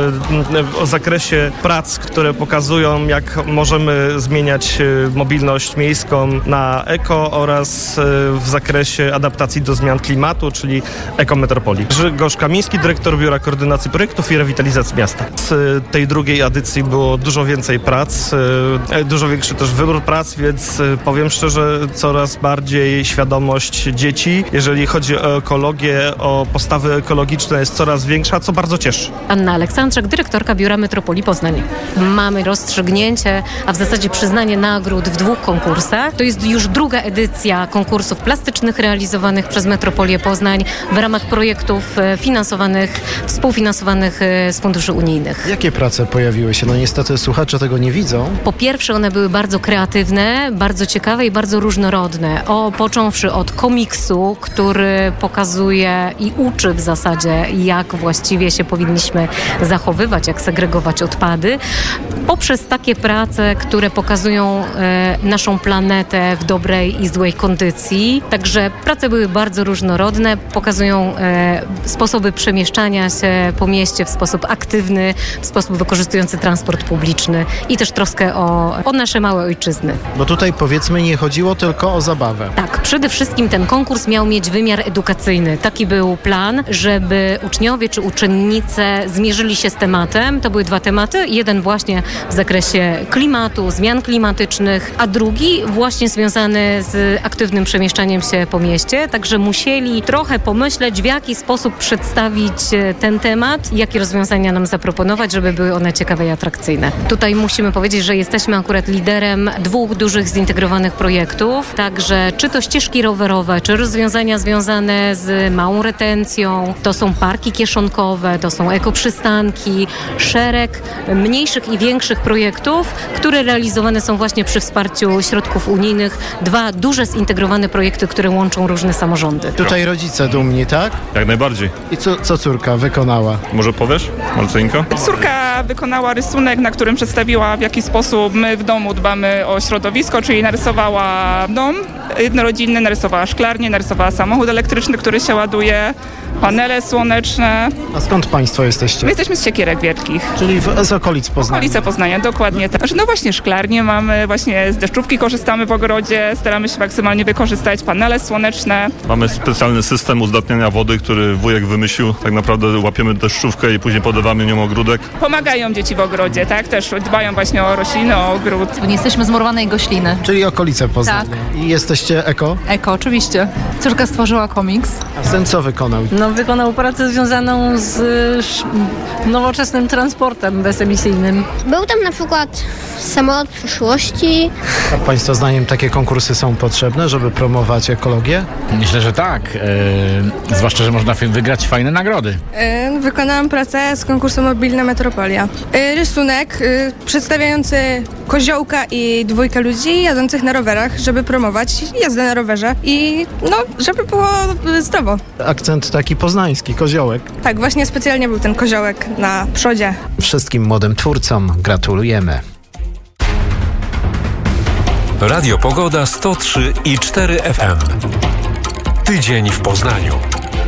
o zakresie prac, które pokazują, jak możemy zmieniać mobilność miejską na eko oraz w zakresie adaptacji do zmian klimatu, czyli Ekometropolii. Grzegorz Kamiński, dyrektor Biura Koordynacji Projektów i Rewitalizacji Miasta. Z tej drugiej edycji było dużo więcej prac, dużo większy też wybór prac, więc powiem szczerze, coraz bardziej świadomość dzieci, jeżeli chodzi o ekologię, o postawy ekologiczne, jest coraz większa, co bardzo cieszy. Anna Aleksandrzak, dyrektorka Biura Metropolii Poznań. Mamy rozstrzygnięcie, a w zasadzie przyznanie nagród w 2 konkursach. To jest już druga edycja konkursów plastycznych realizowanych przez Metropolię Poznań w ramach projektów współfinansowanych z funduszy unijnych. Jakie prace pojawiły się? No niestety słuchacze tego nie widzą. Po pierwsze, one były bardzo kreatywne, bardzo ciekawe i bardzo różnorodne. Począwszy od komiksu, który pokazuje i uczy w zasadzie, jak właściwie się powinniśmy zachowywać, jak segregować odpady, poprzez takie prace, które pokazują naszą planetę w dobrej i złej kondycji. Także prace były bardzo różnorodne, pokazują sposoby przemieszczania się po mieście w sposób aktywny, w sposób wykorzystujący transport publiczny i też troskę o nasze małe ojczyzny. Bo tutaj powiedzmy nie chodziło tylko o zabawę. Tak, przede wszystkim ten konkurs miał mieć wymiar edukacyjny. Taki był plan, żeby uczniowie czy uczennice zmierzyli się z tematem. To były 2 tematy. Jeden właśnie w zakresie klimatu, zmian klimatycznych, a drugi właśnie związany z aktywnym przemieszczaniem się po mieście. Także musieli trochę pomyśleć, w jaki sposób przedstawić ten temat i jakie rozwiązania nam zaproponować, żeby były one ciekawe i atrakcyjne. Tutaj musimy powiedzieć, że jesteśmy akurat liderem 2 dużych zintegrowanych projektów. Także czy to ścieżki rowerowe, czy rozwiązania związane z małą retencją, to są parki kieszonkowe, to są ekoprzystanki, szereg mniejszych i większych projektów, które realizowane są właśnie przy wsparciu środków unijnych. 2 duże zintegrowane projekty, które łączą różne samorządy. Tutaj rodzice dumni, tak? Jak najbardziej. I co córka wykonała? Może powiesz, Marcelinko? Córka wykonała rysunek, na którym przedstawiła, w jaki sposób my w domu dbamy o środowisko, czyli narysowała dom jednorodzinny, narysowała szklarnię, narysowała samochód elektryczny, który się ładuje, panele słoneczne. A skąd państwo jesteście? My jesteśmy z Siekierek Wielkich. Czyli z okolic Poznania. Okolice Poznania, dokładnie tak. No właśnie szklarnię mamy, właśnie z deszczówki korzystamy w ogrodzie, staramy się maksymalnie wykorzystać panele słoneczne. Mamy specjalny system uzdatniania wody, który wujek wymyślił. Tak naprawdę łapiemy deszczówkę i później podlewamy nią ogródek. Pomagają dzieci w ogrodzie, tak? Też dbają właśnie o rośliny, o ogród. Nie jesteśmy z Murowanej Gośliny. Czyli okolice Poznania. Tak. I jesteście eko? Eko, oczywiście. Córka stworzyła komiks. A syn co wykonał? Wykonał pracę związaną z nowoczesnym transportem bezemisyjnym. Był tam na przykład samolot przyszłości. A państwa zdaniem takie konkursy są potrzebne, żeby promować ekologię? Myślę, że tak. Zwłaszcza, że można wygrać fajne nagrody. Wykonałam pracę z konkursu Mobilna Metropolia. Rysunek przedstawiający koziołka i 2 ludzi jadących na rowerach, żeby promować jazdę na rowerze i żeby było zdrowo. Akcent taki poznański, koziołek. Tak, właśnie specjalnie był ten koziołek na przodzie. Wszystkim młodym twórcom gratulujemy. Radio Pogoda 103,4 FM. Tydzień w Poznaniu.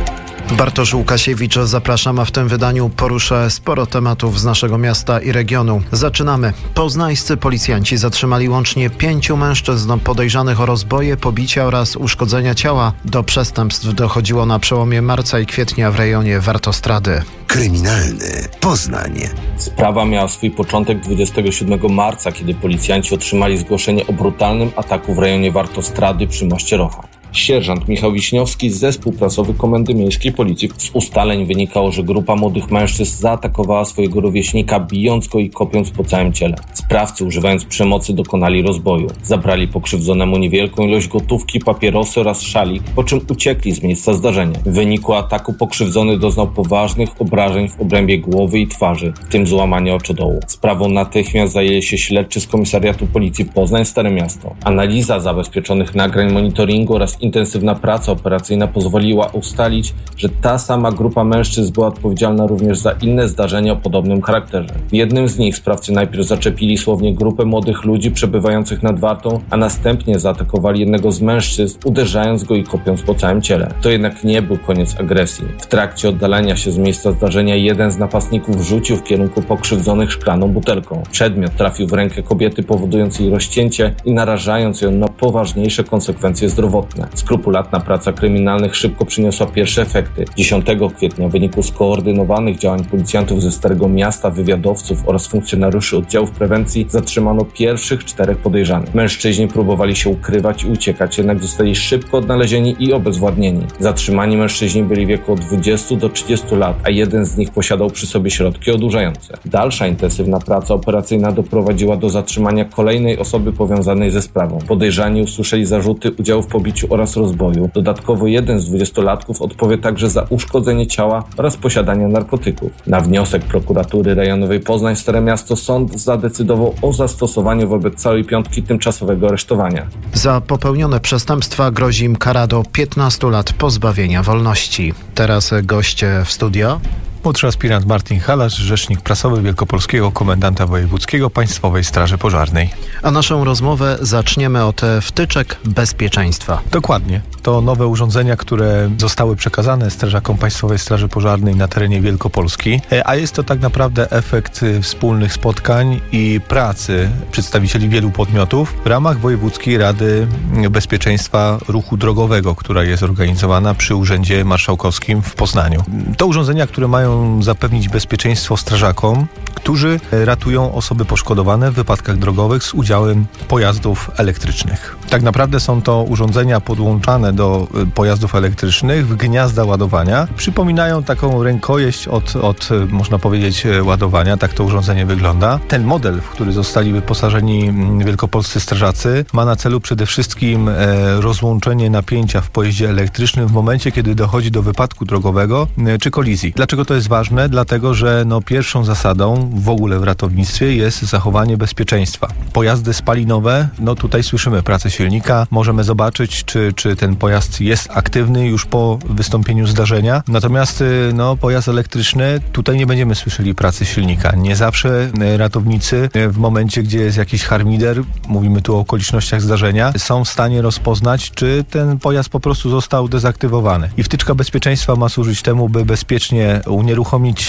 Bartosz Łukasiewicz, zapraszam, a w tym wydaniu poruszę sporo tematów z naszego miasta i regionu. Zaczynamy. Poznańscy policjanci zatrzymali łącznie 5 mężczyzn podejrzanych o rozboje, pobicia oraz uszkodzenia ciała. Do przestępstw dochodziło na przełomie marca i kwietnia w rejonie Wartostrady. Kryminalny Poznań. Sprawa miała swój początek 27 marca, kiedy policjanci otrzymali zgłoszenie o brutalnym ataku w rejonie Wartostrady przy moście Rocha. Sierżant Michał Wiśniowski, zespół prasowy Komendy Miejskiej Policji. Z ustaleń wynikało, że grupa młodych mężczyzn zaatakowała swojego rówieśnika, bijąc go i kopiąc po całym ciele. Sprawcy, używając przemocy, dokonali rozboju. Zabrali pokrzywdzonemu niewielką ilość gotówki, papierosy oraz szalik, po czym uciekli z miejsca zdarzenia. W wyniku ataku pokrzywdzony doznał poważnych obrażeń w obrębie głowy i twarzy, w tym złamania oczodołu. Sprawą natychmiast zajęli się śledczy z Komisariatu Policji Poznań Stare Miasto. Analiza zabezpieczonych nagrań monitoringu oraz intensywna praca operacyjna pozwoliła ustalić, że ta sama grupa mężczyzn była odpowiedzialna również za inne zdarzenia o podobnym charakterze. W jednym z nich sprawcy najpierw zaczepili słownie grupę młodych ludzi przebywających nad Wartą, a następnie zaatakowali jednego z mężczyzn, uderzając go i kopiąc po całym ciele. To jednak nie był koniec agresji. W trakcie oddalenia się z miejsca zdarzenia jeden z napastników rzucił w kierunku pokrzywdzonych szklaną butelką. Przedmiot trafił w rękę kobiety, powodując jej rozcięcie i narażając ją na poważniejsze konsekwencje zdrowotne. Skrupulatna praca kryminalnych szybko przyniosła pierwsze efekty. 10 kwietnia w wyniku skoordynowanych działań policjantów ze Starego Miasta, wywiadowców oraz funkcjonariuszy oddziałów prewencji zatrzymano pierwszych 4 podejrzanych. Mężczyźni próbowali się ukrywać i uciekać, jednak zostali szybko odnalezieni i obezwładnieni. Zatrzymani mężczyźni byli w wieku od 20 do 30 lat, a jeden z nich posiadał przy sobie środki odurzające. Dalsza intensywna praca operacyjna doprowadziła do zatrzymania kolejnej osoby powiązanej ze sprawą. Podejrzani usłyszeli zarzuty udziału w pobiciu oraz rozboju. Dodatkowo jeden z 20-latków odpowie także za uszkodzenie ciała oraz posiadanie narkotyków. Na wniosek prokuratury rejonowej Poznań Stare Miasto sąd zadecydował o zastosowaniu wobec całej piątki tymczasowego aresztowania. Za popełnione przestępstwa grozi im kara do 15 lat pozbawienia wolności. Teraz goście w studio. Młodszy aspirant Martin Halasz, rzecznik prasowy Wielkopolskiego Komendanta Wojewódzkiego Państwowej Straży Pożarnej. A naszą rozmowę zaczniemy od wtyczek bezpieczeństwa. Dokładnie. To nowe urządzenia, które zostały przekazane strażakom Państwowej Straży Pożarnej na terenie Wielkopolski, a jest to tak naprawdę efekt wspólnych spotkań i pracy przedstawicieli wielu podmiotów w ramach Wojewódzkiej Rady Bezpieczeństwa Ruchu Drogowego, która jest organizowana przy Urzędzie Marszałkowskim w Poznaniu. To urządzenia, które mają zapewnić bezpieczeństwo strażakom, którzy ratują osoby poszkodowane w wypadkach drogowych z udziałem pojazdów elektrycznych. Tak naprawdę są to urządzenia podłączane do pojazdów elektrycznych w gniazda ładowania. Przypominają taką rękojeść od można powiedzieć, ładowania. Tak to urządzenie wygląda. Ten model, w który zostali wyposażeni wielkopolscy strażacy, ma na celu przede wszystkim rozłączenie napięcia w pojeździe elektrycznym w momencie, kiedy dochodzi do wypadku drogowego czy kolizji. Dlaczego to jest ważne? Dlatego, że pierwszą zasadą w ogóle w ratownictwie jest zachowanie bezpieczeństwa. Pojazdy spalinowe, tutaj słyszymy pracę silnika, możemy zobaczyć, czy ten pojazd jest aktywny już po wystąpieniu zdarzenia. Natomiast pojazd elektryczny, tutaj nie będziemy słyszeli pracy silnika. Nie zawsze ratownicy w momencie, gdzie jest jakiś harmider, mówimy tu o okolicznościach zdarzenia, są w stanie rozpoznać, czy ten pojazd po prostu został dezaktywowany. I wtyczka bezpieczeństwa ma służyć temu, by bezpiecznie unieruchomić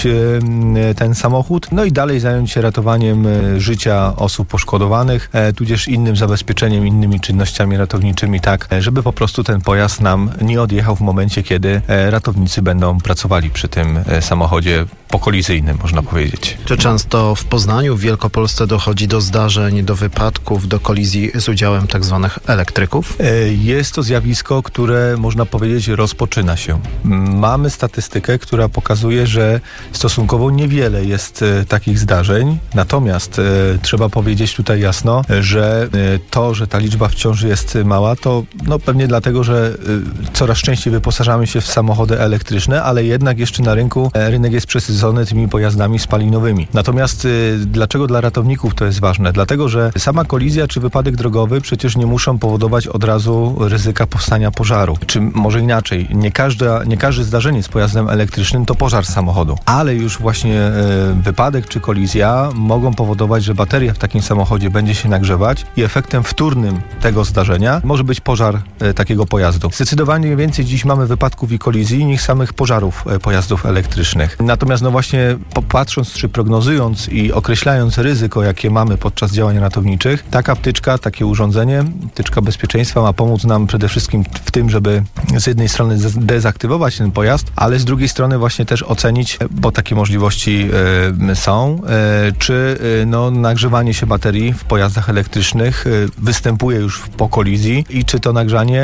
ten samochód, i dalej zająć się ratowaniem życia osób poszkodowanych, tudzież innym zabezpieczeniem, innymi czynnościami ratowniczymi, tak, żeby po prostu ten pojazd nam nie odjechał w momencie, kiedy ratownicy będą pracowali przy tym samochodzie pokolizyjnym, można powiedzieć. Czy często w Poznaniu, w Wielkopolsce dochodzi do zdarzeń, do wypadków, do kolizji z udziałem tak zwanych elektryków? Jest to zjawisko, które można powiedzieć rozpoczyna się. Mamy statystykę, która pokazuje, że stosunkowo niewiele jest takich zdarzeń, natomiast trzeba powiedzieć tutaj jasno, że to, że ta liczba wciąż jest mała, to pewnie dlatego, że coraz częściej wyposażamy się w samochody elektryczne, ale jednak jeszcze na rynku rynek jest przesycony tymi pojazdami spalinowymi. Natomiast dlaczego dla ratowników to jest ważne? Dlatego, że sama kolizja czy wypadek drogowy przecież nie muszą powodować od razu ryzyka powstania pożaru. Czy może inaczej, nie każde zdarzenie z pojazdem elektrycznym to pożar samochodu. Ale już właśnie wypadek czy kolizja mogą powodować, że bateria w takim samochodzie będzie się nagrzewać i efektem wtórnym tego zdarzenia może być pożar takiego pojazdu. Zdecydowanie więcej dziś mamy wypadków i kolizji niż samych pożarów pojazdów elektrycznych. Natomiast no właśnie patrząc czy prognozując i określając ryzyko, jakie mamy podczas działań ratowniczych, taka wtyczka, takie urządzenie, wtyczka bezpieczeństwa ma pomóc nam przede wszystkim w tym, żeby z jednej strony dezaktywować ten pojazd, ale z drugiej strony właśnie też ocenić, bo takie możliwości są, czy nagrzewanie się baterii w pojazdach elektrycznych występuje już po kolizji i czy to nagrzanie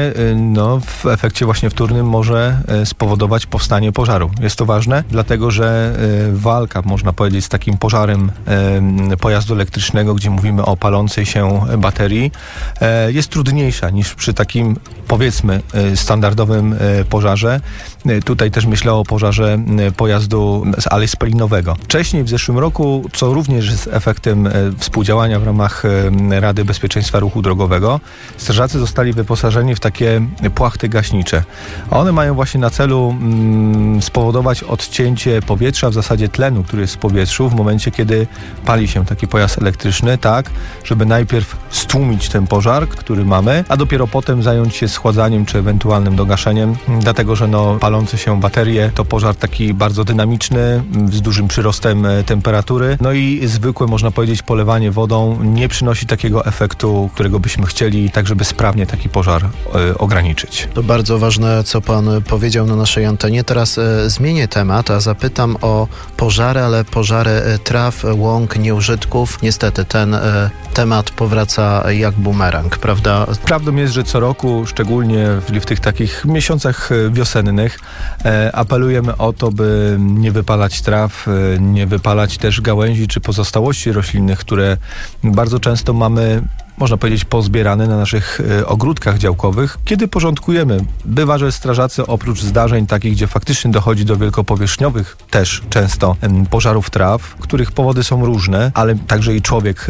w efekcie właśnie wtórnym może spowodować powstanie pożaru. Jest to ważne, dlatego że walka, można powiedzieć, z takim pożarem pojazdu elektrycznego, gdzie mówimy o palącej się baterii, jest trudniejsza niż przy takim, powiedzmy, standardowym pożarze. Tutaj też myślę o pożarze pojazdu spalinowego. Wcześniej, w zeszłym roku, co również jest efektem współdziałania w ramach Rady Bezpieczeństwa Ruchu Drogowego, strażacy zostali wyposażeni w takie płachty gaśnicze. One mają właśnie na celu spowodować odcięcie powietrza, w zasadzie tlenu, który jest w powietrzu, w momencie, kiedy pali się taki pojazd elektryczny, tak, żeby najpierw stłumić ten pożar, który mamy, a dopiero potem zająć się schładzaniem czy ewentualnym dogaszeniem, dlatego że palące się baterie to pożar taki bardzo dynamiczny, z dużym przyrostem temperatury. No i zwykłe, można powiedzieć, polewanie wodą nie przynosi takiego efektu, którego byśmy chcieli, tak żeby sprawnie taki pożar ograniczyć. To bardzo ważne, co pan powiedział na naszej antenie. Teraz zmienię temat, a zapytam o pożary, ale pożary traw, łąk, nieużytków. Niestety ten temat powraca jak bumerang, prawda? Prawdą jest, że co roku, szczególnie w tych takich miesiącach wiosennych, apelujemy o to, by nie wypalać traw, nie wypalać też gałęzi czy pozostałości roślinnych, które bardzo często mamy, można powiedzieć, pozbierane na naszych ogródkach działkowych, kiedy porządkujemy. Bywa, że strażacy oprócz zdarzeń takich, gdzie faktycznie dochodzi do wielkopowierzchniowych też często pożarów traw, których powody są różne, ale także i człowiek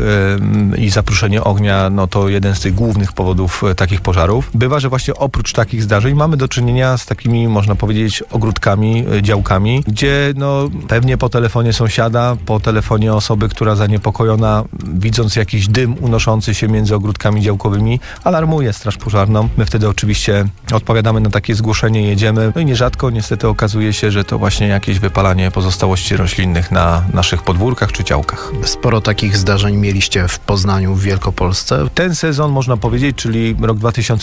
i zapruszenie ognia, to jeden z tych głównych powodów takich pożarów. Bywa, że właśnie oprócz takich zdarzeń mamy do czynienia z takimi, można powiedzieć, ogródkami, działkami, gdzie pewnie po telefonie sąsiada, po telefonie osoby, która zaniepokojona, widząc jakiś dym unoszący się między ogródkami działkowymi, alarmuje straż pożarną. My wtedy oczywiście odpowiadamy na takie zgłoszenie, jedziemy. No i nierzadko niestety okazuje się, że to właśnie jakieś wypalanie pozostałości roślinnych na naszych podwórkach czy działkach. Sporo takich zdarzeń mieliście w Poznaniu, w Wielkopolsce. Ten sezon, można powiedzieć, czyli rok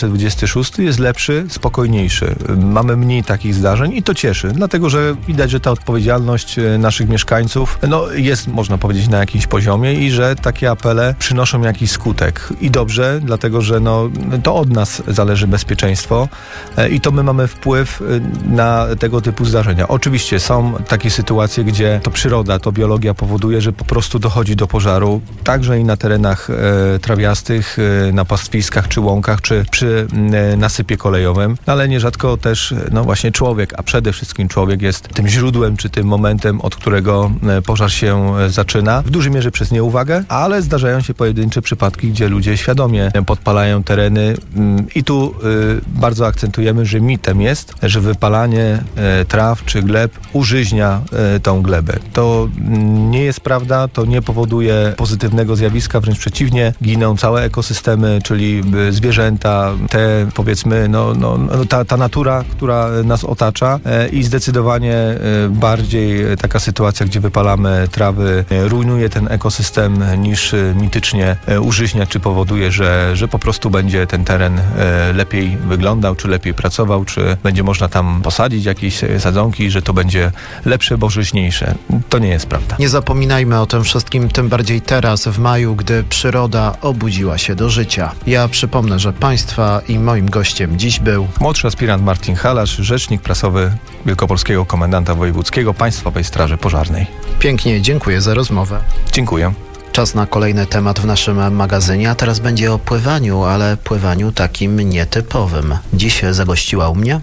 2026 jest lepszy, spokojniejszy. Mamy mniej takich zdarzeń i to cieszy, dlatego że widać, że ta odpowiedzialność naszych mieszkańców jest, można powiedzieć, na jakimś poziomie i że takie apele przynoszą jakiś skutek. I dobrze, dlatego że to od nas zależy bezpieczeństwo i to my mamy wpływ na tego typu zdarzenia. Oczywiście są takie sytuacje, gdzie to przyroda, to biologia powoduje, że po prostu dochodzi do pożaru, także i na terenach trawiastych, na pastwiskach czy łąkach, czy przy nasypie kolejowym, ale nierzadko też właśnie człowiek, a przede wszystkim człowiek jest tym źródłem, czy tym momentem, od którego pożar się zaczyna. W dużej mierze przez nieuwagę, ale zdarzają się pojedyncze przypadki, gdzie ludzie świadomie podpalają tereny i tu bardzo akcentujemy, że mitem jest, że wypalanie traw czy gleb użyźnia tą glebę. To nie jest prawda, to nie powoduje pozytywnego zjawiska, wręcz przeciwnie, giną całe ekosystemy, czyli zwierzęta, te, powiedzmy, ta natura, która nas otacza i zdecydowanie bardziej taka sytuacja, gdzie wypalamy trawy, rujnuje ten ekosystem niż mitycznie użyźnia czy powoduje, że po prostu będzie ten teren lepiej wyglądał, czy lepiej pracował, czy będzie można tam posadzić jakieś sadzonki, że to będzie lepsze, bo żyźniejsze. To nie jest prawda. Nie zapominajmy o tym wszystkim, tym bardziej teraz, w maju, gdy przyroda obudziła się do życia. Ja przypomnę, że Państwa i moim gościem dziś był młodszy aspirant Marcin Halasz, rzecznik prasowy Wielkopolskiego Komendanta Wojewódzkiego Państwowej Straży Pożarnej. Pięknie, dziękuję za rozmowę. Dziękuję. Czas na kolejny temat w naszym magazynie, a teraz będzie o pływaniu, ale pływaniu takim nietypowym. Dziś zagościła u mnie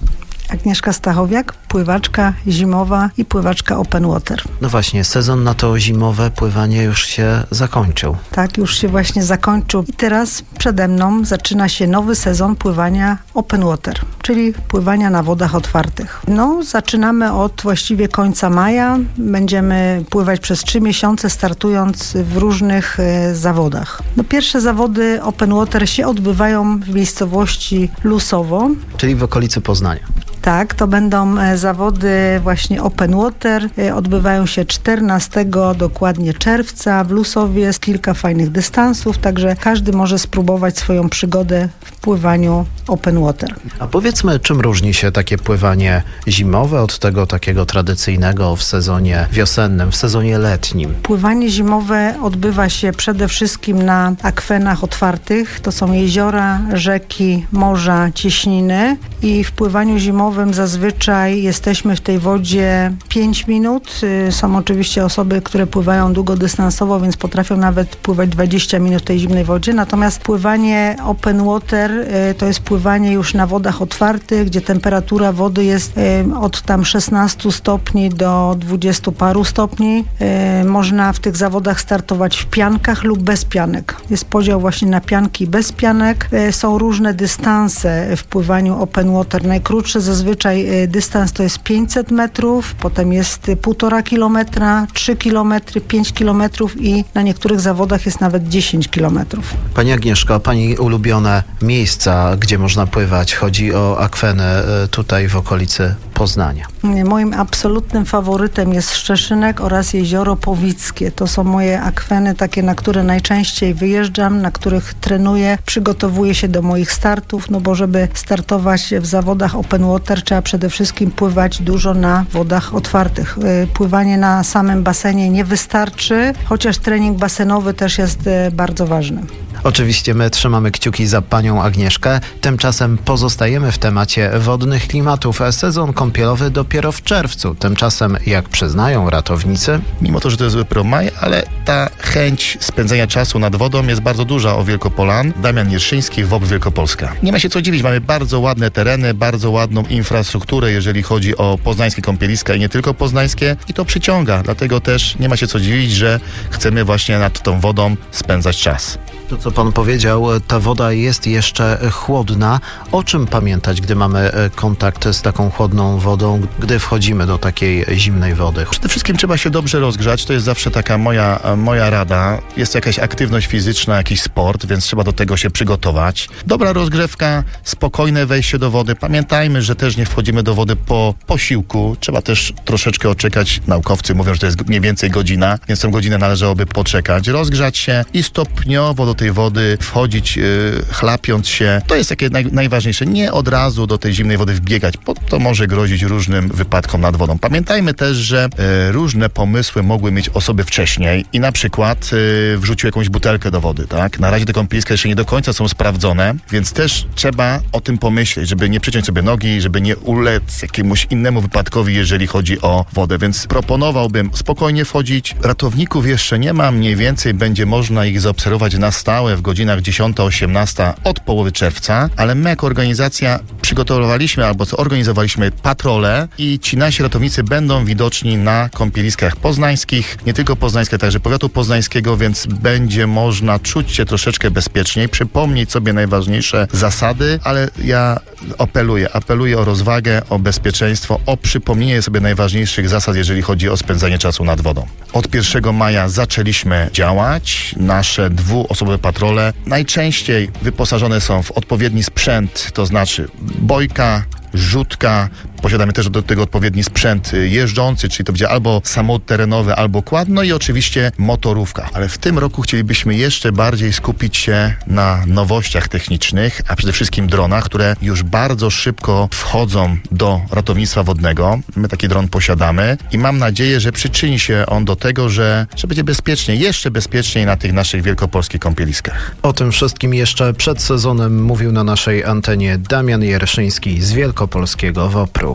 Agnieszka Stachowiak, pływaczka zimowa i pływaczka open water. No właśnie, sezon na to zimowe pływanie już się zakończył. Tak, już się właśnie zakończył. I teraz przede mną zaczyna się nowy sezon pływania open water, czyli pływania na wodach otwartych. No, zaczynamy od właściwie końca maja. Będziemy pływać przez 3 miesiące, startując w różnych zawodach. No, pierwsze zawody open water się odbywają w miejscowości Lusowo. Czyli w okolicy Poznania. Tak, to będą zawody właśnie open water. Odbywają się 14 dokładnie czerwca w Lusowie. Jest kilka fajnych dystansów, także każdy może spróbować swoją przygodę w pływaniu open water. A powiedzmy, czym różni się takie pływanie zimowe od tego takiego tradycyjnego w sezonie wiosennym, w sezonie letnim? Pływanie zimowe odbywa się przede wszystkim na akwenach otwartych. To są jeziora, rzeki, morza, cieśniny i w pływaniu zimowym zazwyczaj jesteśmy w tej wodzie 5 minut. Są oczywiście osoby, które pływają długodystansowo, więc potrafią nawet pływać 20 minut w tej zimnej wodzie. Natomiast pływanie open water to jest pływanie już na wodach otwartych, gdzie temperatura wody jest od tam 16 stopni do 20 paru stopni. Można w tych zawodach startować w piankach lub bez pianek. Jest podział właśnie na pianki bez pianek. Są różne dystanse w pływaniu open water. Najkrótszy zazwyczaj dystans to jest 500 metrów, potem jest 1,5 kilometra, 3 kilometry, 5 kilometrów i na niektórych zawodach jest nawet 10 kilometrów. Pani Agnieszko, pani ulubione miejsca, gdzie można pływać? Chodzi o akweny tutaj w okolicy Poznania. Moim absolutnym faworytem jest Szczeszynek oraz Jezioro Powickie. To są moje akweny takie, na które najczęściej wyjeżdżam, na których trenuję, przygotowuję się do moich startów, no bo żeby startować w zawodach open water trzeba przede wszystkim pływać dużo na wodach otwartych. Pływanie na samym basenie nie wystarczy, chociaż trening basenowy też jest bardzo ważny. Oczywiście my trzymamy kciuki za panią Agnieszkę. Tymczasem pozostajemy w temacie wodnych klimatów. Sezon kąpielowy dopiero w czerwcu. Tymczasem, jak przyznają ratownicy... Mimo to, że to jest dopiero maj, ale ta chęć spędzenia czasu nad wodą jest bardzo duża o Wielkopolan. Damian Jerszyński, WOP Wielkopolska. Nie ma się co dziwić, mamy bardzo ładne tereny, bardzo ładną infrastrukturę, jeżeli chodzi o poznańskie kąpieliska i nie tylko poznańskie. I to przyciąga, dlatego też nie ma się co dziwić, że chcemy właśnie nad tą wodą spędzać czas. To, co pan powiedział, ta woda jest jeszcze chłodna. O czym pamiętać, gdy mamy kontakt z taką chłodną wodą, gdy wchodzimy do takiej zimnej wody? Przede wszystkim trzeba się dobrze rozgrzać. To jest zawsze taka moja rada. Jest jakaś aktywność fizyczna, jakiś sport, więc trzeba do tego się przygotować. Dobra rozgrzewka, spokojne wejście do wody. Pamiętajmy, że też nie wchodzimy do wody po posiłku. Trzeba też troszeczkę odczekać. Naukowcy mówią, że to jest mniej więcej godzina, więc tą godzinę należałoby poczekać. Rozgrzać się i stopniowo do tej wody wchodzić, chlapiąc się. To jest takie najważniejsze. Nie od razu do tej zimnej wody wbiegać, bo to może grozić różnym wypadkom nad wodą. Pamiętajmy też, że różne pomysły mogły mieć osoby wcześniej i na przykład wrzucił jakąś butelkę do wody, tak? Na razie te kąpieliska jeszcze nie do końca są sprawdzone, więc też trzeba o tym pomyśleć, żeby nie przyciąć sobie nogi, żeby nie ulec jakiemuś innemu wypadkowi, jeżeli chodzi o wodę, więc proponowałbym spokojnie wchodzić. Ratowników jeszcze nie ma, mniej więcej będzie można ich zaobserwować na stałe w godzinach 10-18 od połowy czerwca, ale my jako organizacja przygotowaliśmy albo zorganizowaliśmy patrole i ci nasi ratownicy będą widoczni na kąpieliskach poznańskich, nie tylko poznańskich, także powiatu poznańskiego, więc będzie można czuć się troszeczkę bezpieczniej, przypomnieć sobie najważniejsze zasady, ale ja apeluję o rozwagę, o bezpieczeństwo, o przypomnienie sobie najważniejszych zasad, jeżeli chodzi o spędzanie czasu nad wodą. Od 1 maja zaczęliśmy działać. Nasze dwuosobowe patrole najczęściej wyposażone są w odpowiedni sprzęt, to znaczy bojka, rzutka. Posiadamy też do tego odpowiedni sprzęt jeżdżący, czyli to będzie albo samochód terenowy, albo quad, no i oczywiście motorówka. Ale w tym roku chcielibyśmy jeszcze bardziej skupić się na nowościach technicznych, a przede wszystkim dronach, które już bardzo szybko wchodzą do ratownictwa wodnego. My taki dron posiadamy i mam nadzieję, że przyczyni się on do tego, że będzie bezpieczniej, jeszcze bezpieczniej na tych naszych wielkopolskich kąpieliskach. O tym wszystkim jeszcze przed sezonem mówił na naszej antenie Damian Jerszyński z Wielkopolskiego WOPR-u.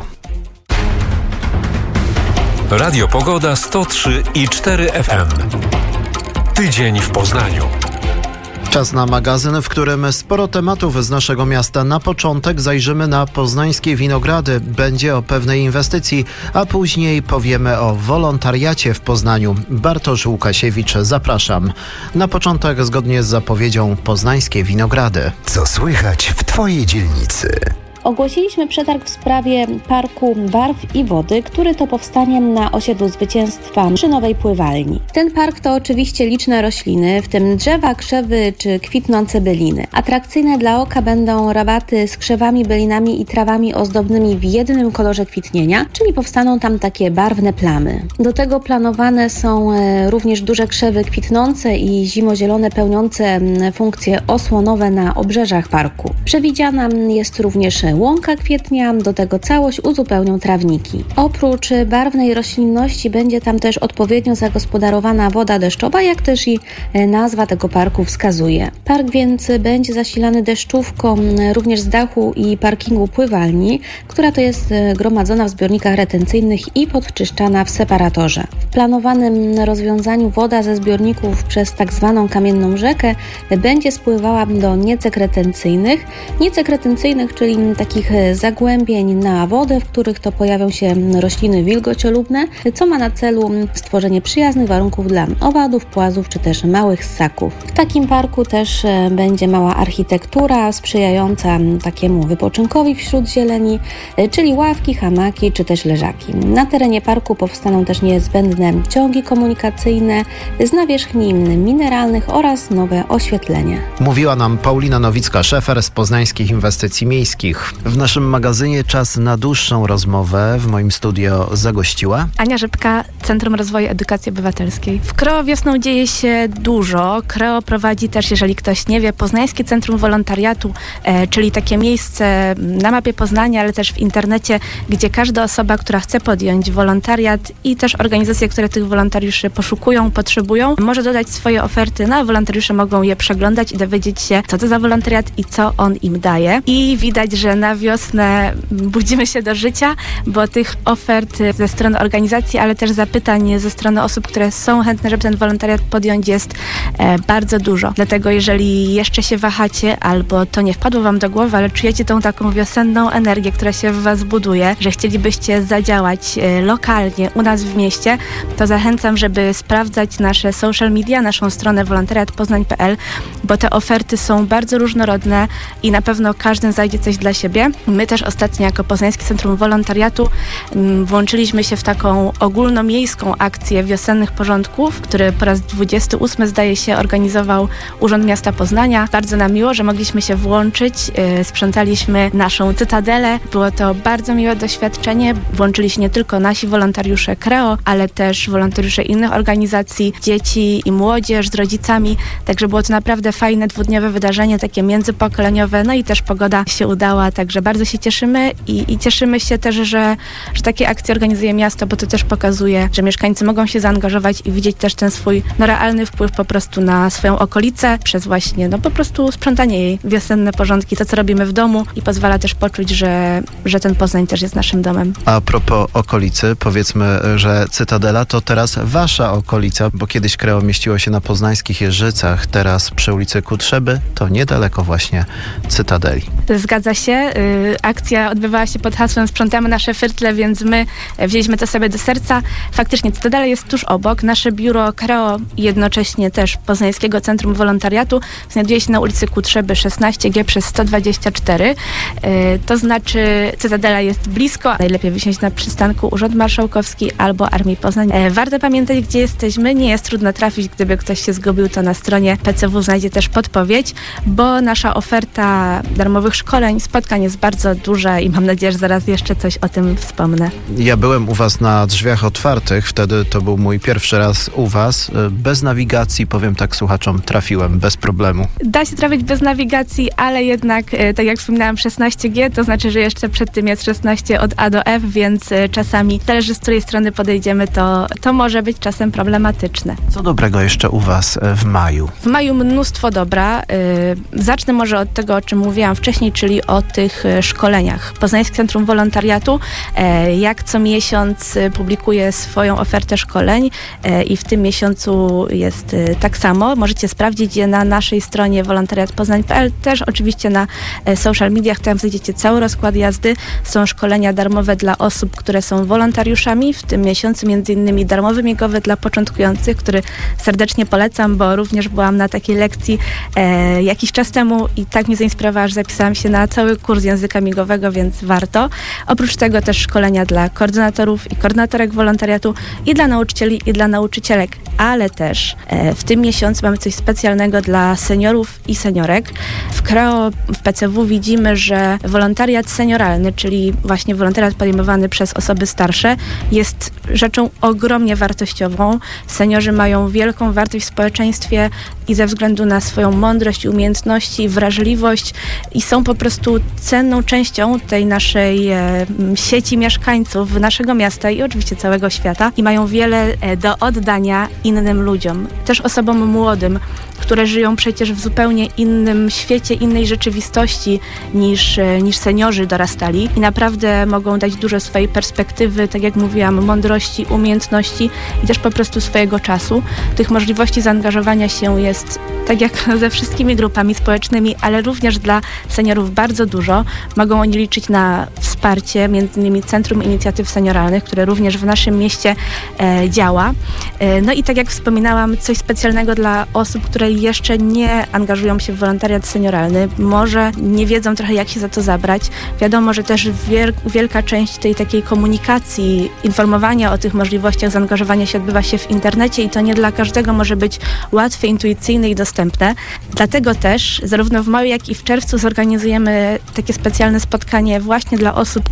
Radio Pogoda 103,4 FM. Tydzień w Poznaniu. Czas na magazyn, w którym sporo tematów z naszego miasta. Na początek zajrzymy na poznańskie winogrady. Będzie o pewnej inwestycji, a później powiemy o wolontariacie w Poznaniu. Bartosz Łukasiewicz, zapraszam. Na początek, zgodnie z zapowiedzią, poznańskie winogrady. Co słychać w Twojej dzielnicy? Ogłosiliśmy przetarg w sprawie Parku Barw i Wody, który to powstanie na osiedlu Zwycięstwa przy nowej pływalni. Ten park to oczywiście liczne rośliny, w tym drzewa, krzewy czy kwitnące byliny. Atrakcyjne dla oka będą rabaty z krzewami, bylinami i trawami ozdobnymi w jednym kolorze kwitnienia, czyli powstaną tam takie barwne plamy. Do tego planowane są również duże krzewy kwitnące i zimozielone pełniące funkcje osłonowe na obrzeżach parku. Przewidziana jest również łąka kwietnia, do tego całość uzupełnią trawniki. Oprócz barwnej roślinności będzie tam też odpowiednio zagospodarowana woda deszczowa, jak też i nazwa tego parku wskazuje. Park więc będzie zasilany deszczówką również z dachu i parkingu pływalni, która to jest gromadzona w zbiornikach retencyjnych i podczyszczana w separatorze. W planowanym rozwiązaniu woda ze zbiorników przez tak zwaną kamienną rzekę będzie spływała do niecek retencyjnych. Niecek retencyjnych, czyli takich zagłębień na wodę, w których to pojawią się rośliny wilgociolubne, co ma na celu stworzenie przyjaznych warunków dla owadów, płazów czy też małych ssaków. W takim parku też będzie mała architektura sprzyjająca takiemu wypoczynkowi wśród zieleni, czyli ławki, hamaki czy też leżaki. Na terenie parku powstaną też niezbędne ciągi komunikacyjne z nawierzchni mineralnych oraz nowe oświetlenie. Mówiła nam Paulina Nowicka-Szefer z Poznańskich Inwestycji Miejskich. W naszym magazynie czas na dłuższą rozmowę. W moim studio zagościła Ania Rzepka, Centrum Rozwoju Edukacji Obywatelskiej. W Kreo wiosną dzieje się dużo. Kreo prowadzi też, jeżeli ktoś nie wie, Poznańskie Centrum Wolontariatu, czyli takie miejsce na mapie Poznania, ale też w internecie, gdzie każda osoba, która chce podjąć wolontariat i też organizacje, które tych wolontariuszy poszukują, potrzebują, może dodać swoje oferty, no a wolontariusze mogą je przeglądać i dowiedzieć się, co to za wolontariat i co on im daje. I widać, że na wiosnę budzimy się do życia, bo tych ofert ze strony organizacji, ale też zapytań ze strony osób, które są chętne, żeby ten wolontariat podjąć, jest bardzo dużo. Dlatego jeżeli jeszcze się wahacie albo to nie wpadło wam do głowy, ale czujecie tą taką wiosenną energię, która się w was buduje, że chcielibyście zadziałać lokalnie u nas w mieście, to zachęcam, żeby sprawdzać nasze social media, naszą stronę wolontariatpoznań.pl, bo te oferty są bardzo różnorodne i na pewno każdy znajdzie coś dla siebie. My też ostatnio jako Poznańskie Centrum Wolontariatu włączyliśmy się w taką ogólnomiejską akcję wiosennych porządków, który po raz 28 zdaje się organizował Urząd Miasta Poznania. Bardzo nam miło, że mogliśmy się włączyć. Sprzątaliśmy naszą cytadelę. Było to bardzo miłe doświadczenie. Włączyli się nie tylko nasi wolontariusze Kreo, ale też wolontariusze innych organizacji, dzieci i młodzież z rodzicami. Także było to naprawdę fajne dwudniowe wydarzenie, takie międzypokoleniowe. No i też pogoda się udała, także bardzo się cieszymy i cieszymy się też, że takie akcje organizuje miasto, bo to też pokazuje, że mieszkańcy mogą się zaangażować i widzieć też ten swój realny wpływ po prostu na swoją okolicę przez właśnie po prostu sprzątanie jej, wiosenne porządki, to co robimy w domu i pozwala też poczuć, że ten Poznań też jest naszym domem. A propos okolicy, powiedzmy, że Cytadela to teraz wasza okolica, bo kiedyś Kreo mieściło się na poznańskich Jeżycach, teraz przy ulicy Kutrzeby, to niedaleko właśnie Cytadeli. Zgadza się. Akcja odbywała się pod hasłem Sprzątamy nasze firtle, więc my wzięliśmy to sobie do serca. Faktycznie Cytadela jest tuż obok. Nasze biuro Kreo i jednocześnie też Poznańskiego Centrum Wolontariatu znajduje się na ulicy Kutrzeby 16G przez 124. To znaczy Cytadela jest blisko. Najlepiej wysiąść na przystanku Urząd Marszałkowski albo Armii Poznań. Warto pamiętać, gdzie jesteśmy. Nie jest trudno trafić. Gdyby ktoś się zgubił, to na stronie PCW znajdzie też podpowiedź, bo nasza oferta darmowych szkoleń, spotkań jest bardzo duża i mam nadzieję, że zaraz jeszcze coś o tym wspomnę. Ja byłem u was na drzwiach otwartych, wtedy to był mój pierwszy raz u was. Bez nawigacji, powiem tak słuchaczom, trafiłem bez problemu. Da się trafić bez nawigacji, ale jednak, tak jak wspominałam, 16G, to znaczy, że jeszcze przed tym jest 16 od A do F, więc czasami, zależy z której strony podejdziemy, to może być czasem problematyczne. Co dobrego jeszcze u was w maju? W maju mnóstwo dobra. Zacznę może od tego, o czym mówiłam wcześniej, czyli o tych szkoleniach. Poznańskie Centrum Wolontariatu jak co miesiąc publikuje swoją ofertę szkoleń i w tym miesiącu jest tak samo. Możecie sprawdzić je na naszej stronie wolontariatpoznań.pl, też oczywiście na social mediach, tam znajdziecie cały rozkład jazdy. Są szkolenia darmowe dla osób, które są wolontariuszami. W tym miesiącu między innymi darmowy migowy dla początkujących, który serdecznie polecam, bo również byłam na takiej lekcji jakiś czas temu i tak mnie zainspirowała, że zapisałam się na cały kurs języka migowego, więc warto. Oprócz tego też szkolenia dla koordynatorów i koordynatorek wolontariatu i dla nauczycieli i dla nauczycielek, ale też w tym miesiącu mamy coś specjalnego dla seniorów i seniorek. W KREO, w PCW widzimy, że wolontariat senioralny, czyli właśnie wolontariat podejmowany przez osoby starsze, jest rzeczą ogromnie wartościową. Seniorzy mają wielką wartość w społeczeństwie i ze względu na swoją mądrość, umiejętności, wrażliwość i są po prostu cenną częścią tej naszej sieci mieszkańców naszego miasta i oczywiście całego świata i mają wiele do oddania innym ludziom, też osobom młodym, które żyją przecież w zupełnie innym świecie, innej rzeczywistości niż seniorzy dorastali i naprawdę mogą dać dużo swojej perspektywy, tak jak mówiłam, mądrości, umiejętności i też po prostu swojego czasu. Tych możliwości zaangażowania się jest, tak jak ze wszystkimi grupami społecznymi, ale również dla seniorów bardzo dużo. Mogą oni liczyć na wsparcie, między innymi Centrum Inicjatyw Senioralnych, które również w naszym mieście działa. No i tak jak wspominałam, coś specjalnego dla osób, które jeszcze nie angażują się w wolontariat senioralny, może nie wiedzą trochę, jak się za to zabrać. Wiadomo, że też wielka część tej takiej komunikacji, informowania o tych możliwościach zaangażowania się odbywa się w internecie i to nie dla każdego może być łatwe, intuicyjne i dostępne. Dlatego też zarówno w maju, jak i w czerwcu zorganizujemy takie specjalne spotkanie właśnie dla osób,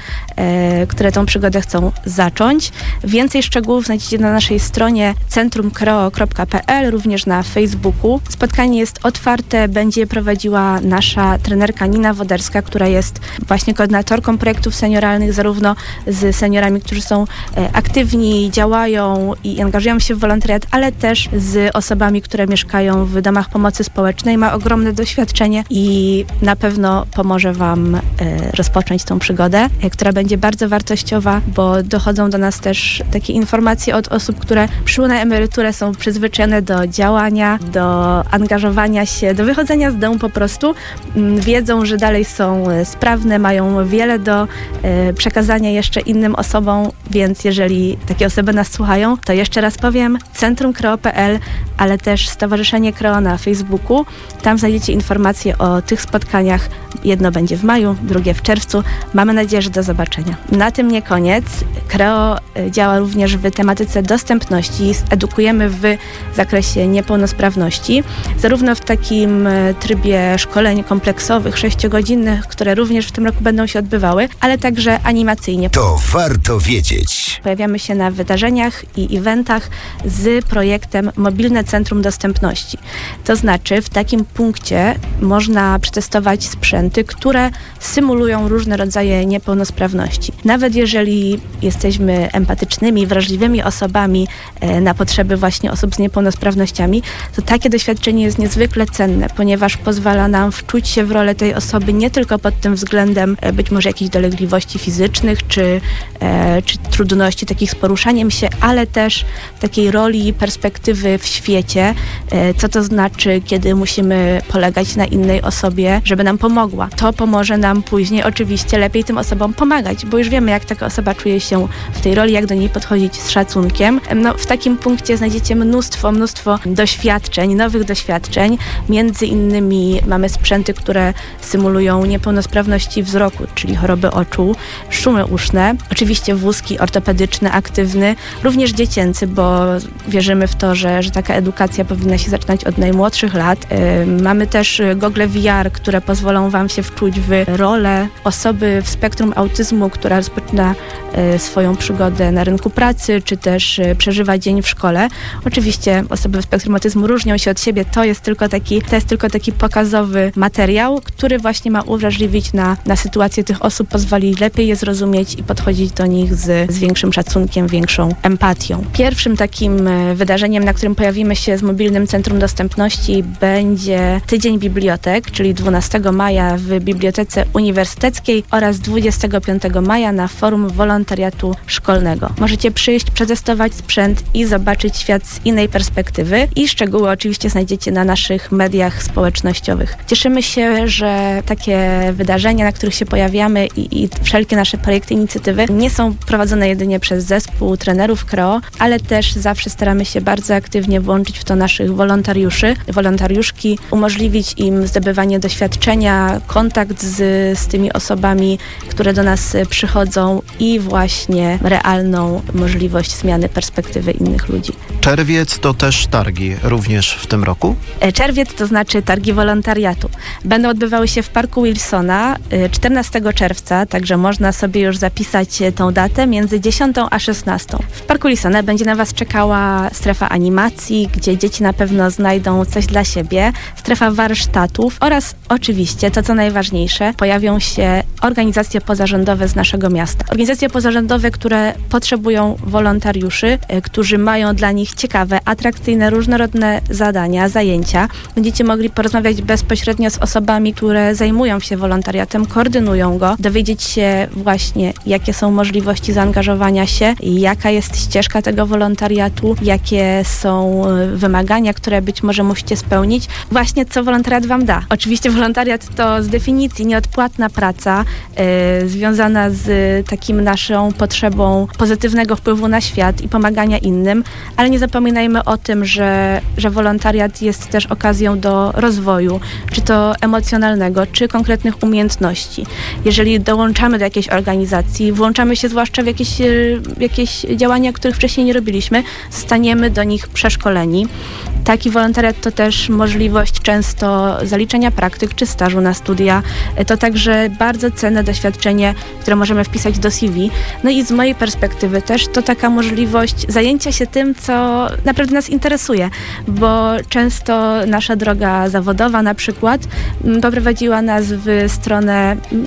które tą przygodę chcą zacząć. Więcej szczegółów znajdziecie na naszej stronie centrumkreo.pl, również na Facebooku. Spotkanie jest otwarte, będzie je prowadziła nasza trenerka Nina Woderska, która jest właśnie koordynatorką projektów senioralnych, zarówno z seniorami, którzy są aktywni, działają i angażują się w wolontariat, ale też z osobami, które mieszkają w domach pomocy społecznej. Ma ogromne doświadczenie i na pewno pomoże Wam rozpocząć tą przygodę, która będzie bardzo wartościowa, bo dochodzą do nas też takie informacje od osób, które przyszły na emeryturę, są przyzwyczajone do działania, do angażowania się, do wychodzenia z domu po prostu. Wiedzą, że dalej są sprawne, mają wiele do przekazania jeszcze innym osobom, więc jeżeli takie osoby nas słuchają, to jeszcze raz powiem, centrumkreo.pl, ale też Stowarzyszenie KREO na Facebooku. Tam znajdziecie informacje o tych spotkaniach. Jedno będzie w maju, drugie w czerwcu. Mamy nadzieję, że do zobaczenia. Na tym nie koniec. KREO działa również w tematyce dostępności. Edukujemy w zakresie niepełnosprawności, zarówno w takim trybie szkoleń kompleksowych, 6-godzinnych, które również w tym roku będą się odbywały, ale także animacyjnie. To warto wiedzieć. Pojawiamy się na wydarzeniach i eventach z projektem Mobilne Centrum Dostępności. To znaczy w takim punkcie można przetestować sprzęty, które symulują różne rodzaje niepełnosprawności. Nawet jeżeli jesteśmy empatycznymi, wrażliwymi osobami na potrzeby właśnie osób z niepełnosprawnościami, to takie doświadczenie jest niezwykle cenne, ponieważ pozwala nam wczuć się w rolę tej osoby nie tylko pod tym względem być może jakichś dolegliwości fizycznych czy trudności takich z poruszaniem się, ale też takiej roli i perspektywy w świecie, co to znaczy, kiedy musimy polegać na innej osobie, żeby nam pomogła. To pomoże nam później oczywiście lepiej tym osobom pomagać, bo już wiemy, jak taka osoba czuje się w tej roli, jak do niej podchodzić z szacunkiem. No, w takim punkcie znajdziecie mnóstwo doświadczeń, nowych doświadczeń. Między innymi mamy sprzęty, które symulują niepełnosprawności wzroku, czyli choroby oczu, szumy uszne, oczywiście wózki ortopedyczne, aktywny, również dziecięcy, bo wierzymy w to, że taka edukacja powinna się zaczynać od najmłodszych lat. Mamy też gogle VR, które pozwolą Wam się wczuć w rolę osoby w spektrum autyzmu, która rozpoczyna swoją przygodę na rynku pracy, czy też przeżywa dzień w szkole. Oczywiście osoby w spektrum autyzmu różnią się od siebie, to jest tylko taki pokazowy materiał, który właśnie ma uwrażliwić na sytuację tych osób, pozwoli lepiej je zrozumieć i podchodzić do nich z większym szacunkiem, większą empatią. Pierwszym takim wydarzeniem, na którym pojawimy się z Mobilnym Centrum Dostępności, będzie Tydzień Bibliotek, czyli 12 maja w Bibliotece Uniwersyteckiej oraz 25 maja na Forum Wolontariatu Szkolnego. Możecie przyjść, przetestować sprzęt i zobaczyć świat z innej perspektywy i szczegóły oczywiście znajdziecie na naszych mediach społecznościowych. Cieszymy się, że takie wydarzenia, na których się pojawiamy i wszelkie nasze projekty, inicjatywy nie są prowadzone jedynie przez zespół trenerów KRO, ale też zawsze staramy się bardzo aktywnie włączyć w to naszych wolontariuszy, wolontariuszki, umożliwić im zdobywanie doświadczenia, kontakt z tymi osobami, które do nas przychodzą i właśnie realną możliwość zmiany perspektywy innych ludzi. Czerwiec to też targi, również w tym roku? Czerwiec to znaczy targi wolontariatu. Będą odbywały się w Parku Wilsona 14 czerwca, także można sobie już zapisać tą datę między 10 a 16. W Parku Wilsona będzie na Was czekała strefa animacji, gdzie dzieci na pewno znajdą coś dla siebie, strefa warsztatów oraz oczywiście, to co najważniejsze, pojawią się organizacje pozarządowe z naszego miasta. Organizacje pozarządowe, które potrzebują wolontariuszy, którzy mają dla nich ciekawe, atrakcyjne, różnorodne zadania, zajęcia. Będziecie mogli porozmawiać bezpośrednio z osobami, które zajmują się wolontariatem, koordynują go, dowiedzieć się właśnie, jakie są możliwości zaangażowania się, jaka jest ścieżka tego wolontariatu, jakie są wymagania, które być może musicie spełnić. Właśnie co wolontariat Wam da. Oczywiście wolontariat to z definicji nieodpłatna praca związana z takim naszą potrzebą pozytywnego wpływu na świat i pomagania innym, ale nie zapominajmy o tym, że wolontariat jest też okazją do rozwoju, czy to emocjonalnego, czy konkretnych umiejętności. Jeżeli dołączamy do jakiejś organizacji, włączamy się zwłaszcza w jakieś działania, których wcześniej nie robiliśmy, zostaniemy do nich przeszkoleni. Taki wolontariat to też możliwość często zaliczenia praktyk czy stażu na studia. To także bardzo cenne doświadczenie, które możemy wpisać do CV. No i z mojej perspektywy też to taka możliwość zajęcia się tym, co naprawdę nas interesuje, bo często nasza droga zawodowa na przykład poprowadziła nas w stronę